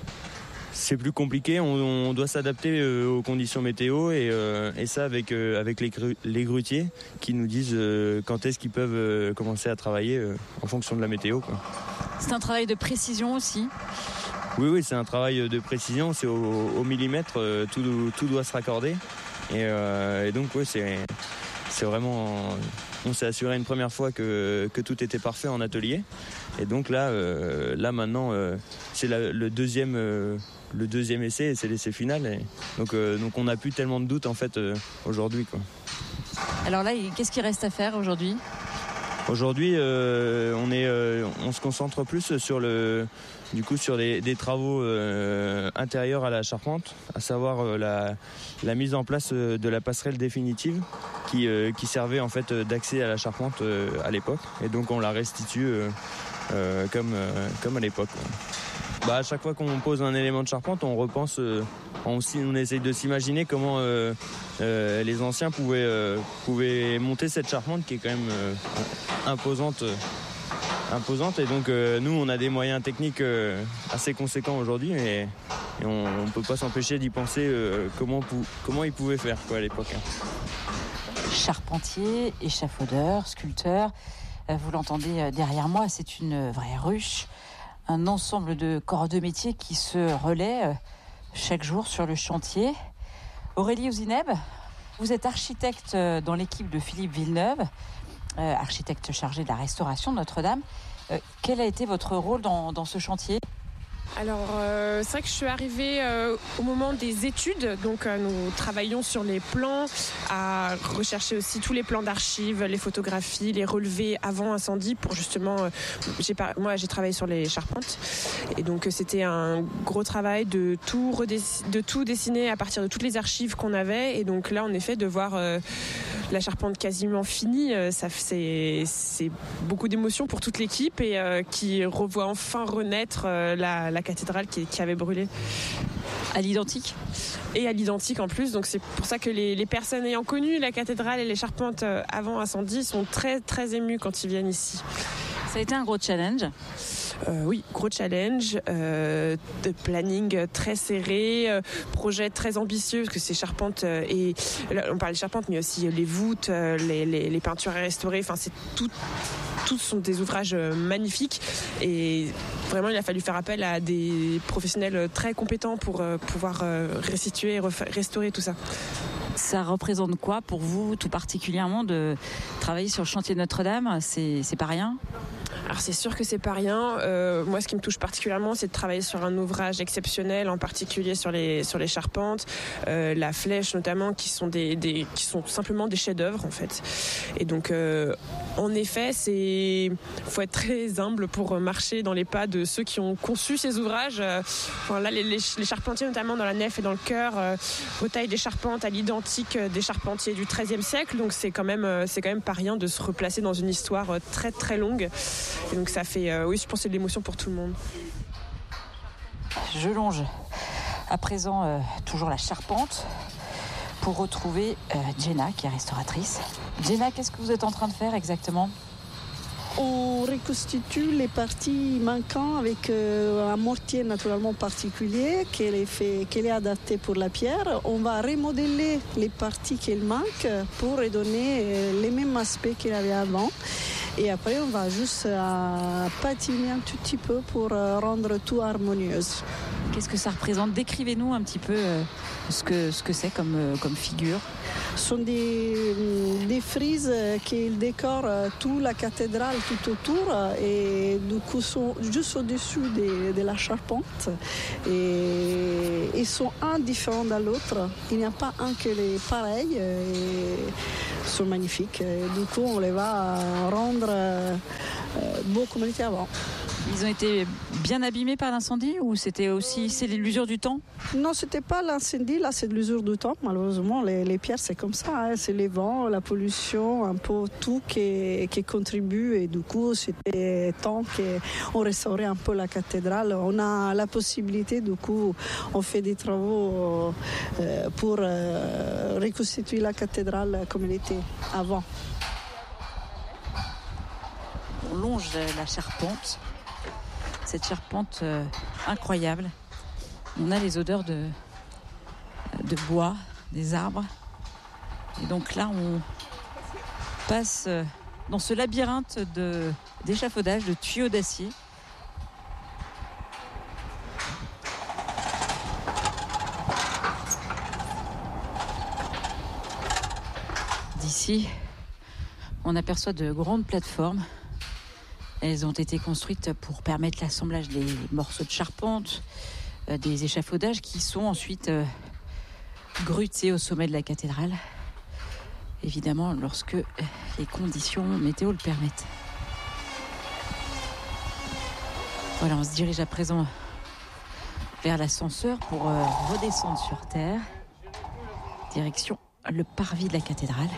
C'est plus compliqué, on, on doit s'adapter euh, aux conditions météo et, euh, et ça avec, euh, avec les, gru- les grutiers qui nous disent euh, quand est-ce qu'ils peuvent euh, commencer à travailler euh, en fonction de la météo, quoi. C'est un travail de précision aussi ? Oui, oui, c'est un travail de précision, c'est au, au millimètre, euh, tout, tout doit se raccorder. Et, euh, et donc, oui, c'est, c'est vraiment... On s'est assuré une première fois que, que tout était parfait en atelier. Et donc là, euh, là maintenant, euh, c'est la, le, deuxième, euh, le deuxième essai et c'est l'essai final. Et donc, euh, donc on n'a plus tellement de doutes en fait euh, aujourd'hui, quoi. Alors là, qu'est-ce qu'il reste à faire aujourd'hui ? Aujourd'hui, euh, on, est, euh, on se concentre plus sur, le, du coup, sur des, des travaux euh, intérieurs à la charpente, à savoir euh, la, la mise en place de la passerelle définitive qui, euh, qui servait en fait d'accès à la charpente euh, à l'époque. Et donc on la restitue euh, euh, comme, euh, comme à l'époque. Bah, à chaque fois qu'on pose un élément de charpente, on repense, euh, on, on essaye de s'imaginer comment euh, euh, les anciens pouvaient, euh, pouvaient monter cette charpente qui est quand même euh, imposante, euh, imposante. Et donc euh, nous, on a des moyens techniques euh, assez conséquents aujourd'hui et, et on ne peut pas s'empêcher d'y penser euh, comment, pou- comment ils pouvaient faire, quoi, à l'époque. Charpentier, échafaudeur, sculpteur, vous l'entendez derrière moi, c'est une vraie ruche. Un ensemble de corps de métier qui se relaient chaque jour sur le chantier. Aurélie Ouzineb, vous êtes architecte dans l'équipe de Philippe Villeneuve, euh, architecte chargé de la restauration de Notre-Dame. Euh, quel a été votre rôle dans, dans ce chantier ? Alors, euh, c'est vrai que je suis arrivée euh, au moment des études, donc euh, nous travaillons sur les plans, à rechercher aussi tous les plans d'archives, les photographies, les relevés avant incendie pour justement, euh, j'ai pas, moi j'ai travaillé sur les charpentes et donc euh, c'était un gros travail de tout, redess- de tout dessiner à partir de toutes les archives qu'on avait et donc là en effet de voir euh, la charpente quasiment finie, euh, ça, c'est, c'est beaucoup d'émotions pour toute l'équipe et euh, qui revoit enfin renaître euh, la, la cathédrale qui, qui avait brûlé. À l'identique ? Et à l'identique en plus, donc c'est pour ça que les, les personnes ayant connu la cathédrale et les charpentes avant incendie sont très très émues quand ils viennent ici. Ça a été un gros challenge ? Euh, oui, gros challenge, euh, de planning très serré, euh, projet très ambitieux parce que ces charpentes euh, et là, on parle des charpentes mais aussi les voûtes, euh, les, les, les peintures à restaurer, enfin c'est tout. Tous sont des ouvrages magnifiques et vraiment il a fallu faire appel à des professionnels très compétents pour pouvoir restituer et refa- restaurer tout ça. Ça représente quoi pour vous, tout particulièrement, de travailler sur le chantier de Notre-Dame? C'est, c'est pas rien? Alors c'est sûr que c'est pas rien. Euh, moi, ce qui me touche particulièrement, c'est de travailler sur un ouvrage exceptionnel, en particulier sur les sur les charpentes, euh, la flèche notamment, qui sont des, des qui sont simplement des chefs-d'œuvre en fait. Et donc, euh, en effet, c'est faut être très humble pour marcher dans les pas de ceux qui ont conçu ces ouvrages. Enfin, là, les, les, les charpentiers, notamment dans la nef et dans le chœur, euh, retaillent des charpentes à l'identique des charpentiers du treizième siècle. Donc, c'est quand même c'est quand même pas rien de se replacer dans une histoire très très longue. Et donc ça fait, euh, oui, je pense que c'est de l'émotion pour tout le monde. Je longe à présent euh, toujours la charpente pour retrouver euh, Jenna, qui est restauratrice. Jenna, qu'est-ce que vous êtes en train de faire exactement? On reconstitue les parties manquantes avec euh, un mortier naturellement particulier qui est, fait, qui est adapté pour la pierre. On va remodeler les parties qui manquent pour redonner euh, les mêmes aspects qu'il y avait avant. Et après, on va juste euh, patiner un tout petit peu pour euh, rendre tout harmonieuse. Qu'est-ce que ça représente? Décrivez-nous un petit peu euh, ce que ce que c'est comme, euh, comme figure. Ce sont des, des frises qui décorent euh, toute la cathédrale tout autour et du coup sont juste au-dessus de, de la charpente. Et ils sont un différent de l'autre. Il n'y a pas un qui est pareil. Et ils sont magnifiques. Et du coup, on les va rendre euh, beaux comme ils étaient avant. Ils ont été bien abîmés par l'incendie ou c'était aussi c'est l'usure du temps? Non, c'était pas l'incendie, là c'est de l'usure du temps. Malheureusement, les, les pierres c'est comme ça, hein. C'est les vents, la pollution, un peu tout qui, qui contribue et du coup c'était temps qu'on restaurait un peu la cathédrale. On a la possibilité, du coup, on fait des travaux euh, pour euh, reconstituer la cathédrale comme elle était avant. On longe la charpente. Cette charpente euh, incroyable. On a les odeurs de, de bois, des arbres. Et donc là, on passe euh, dans ce labyrinthe de, d'échafaudage, de tuyaux d'acier. D'ici, on aperçoit de grandes plateformes. Elles ont été construites pour permettre l'assemblage des morceaux de charpente, euh, des échafaudages qui sont ensuite euh, grutés au sommet de la cathédrale. Évidemment, lorsque euh, les conditions météo le permettent. Voilà, on se dirige à présent vers l'ascenseur pour euh, redescendre sur terre. Direction le parvis de la cathédrale.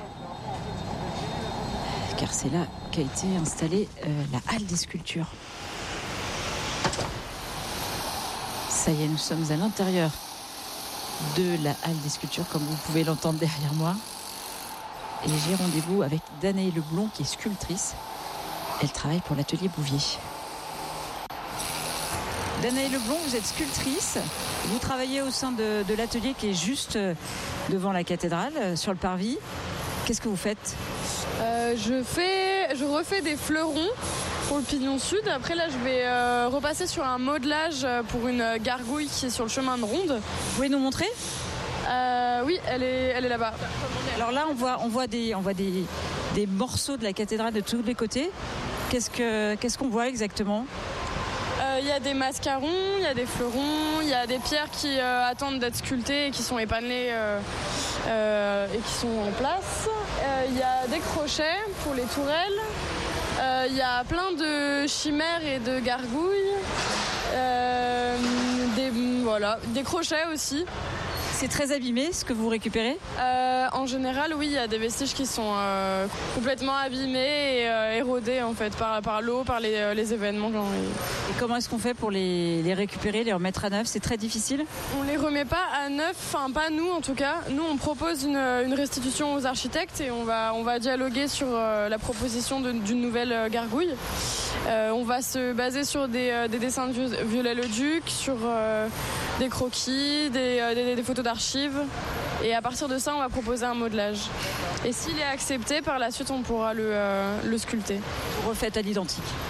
Car c'est là qu'a été installée euh, la halle des sculptures. Ça y est, nous sommes à l'intérieur de la halle des sculptures, comme vous pouvez l'entendre derrière moi. Et j'ai rendez-vous avec Danae Leblond, qui est sculptrice. Elle travaille pour l'atelier Bouvier. Danae Leblond, vous êtes sculptrice. Vous travaillez au sein de, de l'atelier qui est juste devant la cathédrale, sur le parvis. Qu'est-ce que vous faites ? Euh, je fais, je refais des fleurons pour le pignon sud. Après là, je vais euh, repasser sur un modelage pour une gargouille qui est sur le chemin de ronde. Vous pouvez nous montrer ? euh, Oui, elle est, elle est là-bas. Alors là, on voit, on voit des, on voit des, des morceaux de la cathédrale de tous les côtés. Qu'est-ce que, qu'est-ce qu'on voit exactement ? Il y a des mascarons, il y a des fleurons, il y a des pierres qui euh, attendent d'être sculptées et qui sont épanelées euh, euh, et qui sont en place. Il euh, y a des crochets pour les tourelles. Il euh, y a plein de chimères et de gargouilles. Euh, des, voilà, des crochets aussi. C'est très abîmé ce que vous récupérez ? euh, En général, oui, il y a des vestiges qui sont euh, complètement abîmés et euh, érodés en fait par, par l'eau, par les, euh, les événements. Genre, et... et comment est-ce qu'on fait pour les, les récupérer, les remettre à neuf ? C'est très difficile ? On les remet pas à neuf, enfin pas nous en tout cas. Nous, on propose une, une restitution aux architectes et on va, on va dialoguer sur euh, la proposition de, d'une nouvelle euh, gargouille. Euh, on va se baser sur des, euh, des dessins de Viollet-le-Duc, sur euh, des croquis, des, euh, des, des photos d'archives. Et à partir de ça, on va proposer un modelage. Et s'il est accepté, par la suite, on pourra le, euh, le sculpter. Vous refaites à l'identique ?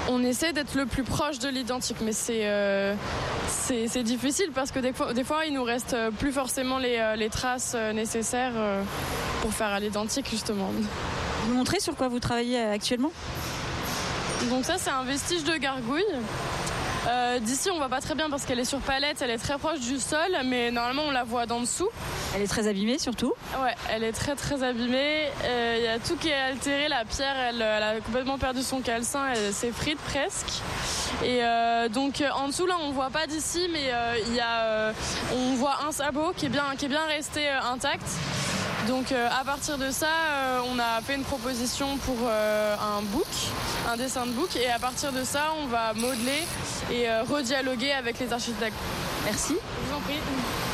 On essaie d'être le plus proche de l'identique, mais c'est, euh, c'est, c'est difficile parce que des fois, des fois, il nous reste plus forcément les, les traces nécessaires pour faire à l'identique, justement. Vous nous montrez sur quoi vous travaillez actuellement ? Donc ça, c'est un vestige de gargouille. Euh, d'ici, on voit pas très bien parce qu'elle est sur palette, elle est très proche du sol, mais normalement, on la voit d'en dessous. Elle est très abîmée, surtout ? Ouais, elle est très très abîmée. Il euh, y a tout qui est altéré. La pierre, elle, elle a complètement perdu son calcin, elle s'effrite presque. Et euh, donc en dessous, là, on voit pas d'ici, mais euh, y a, euh, on voit un sabot qui est bien, qui est bien resté euh, intact. Donc euh, à partir de ça, euh, on a fait une proposition pour euh, un book, un dessin de book, et à partir de ça, on va modeler et euh, redialoguer avec les architectes. Merci. Je vous en prie.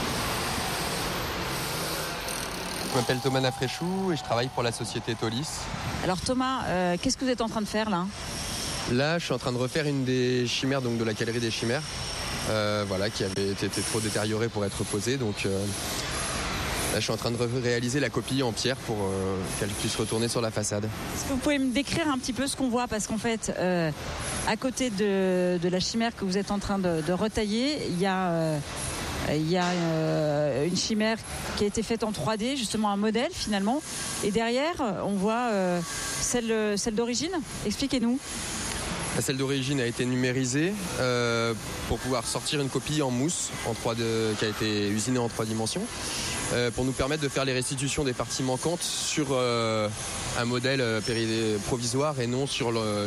Je m'appelle Thomas Nafréchou et je travaille pour la société Tolis. Alors Thomas, euh, qu'est-ce que vous êtes en train de faire là ? Là, je suis en train de refaire une des chimères, donc de la galerie des chimères, euh, voilà, qui avait été, été trop détériorée pour être posée. Donc euh, là, je suis en train de réaliser la copie en pierre pour euh, qu'elle puisse retourner sur la façade. Est-ce que vous pouvez me décrire un petit peu ce qu'on voit ? Parce qu'en fait, euh, à côté de, de la chimère que vous êtes en train de, de retailler, il y a... Euh, Il y a euh, une chimère qui a été faite en trois D, justement un modèle finalement. Et derrière, on voit euh, celle, celle d'origine. Expliquez-nous. La celle d'origine a été numérisée euh, pour pouvoir sortir une copie en mousse en trois D, qui a été usinée en trois dimensions, euh, pour nous permettre de faire les restitutions des parties manquantes sur euh, un modèle euh, provisoire et non sur le,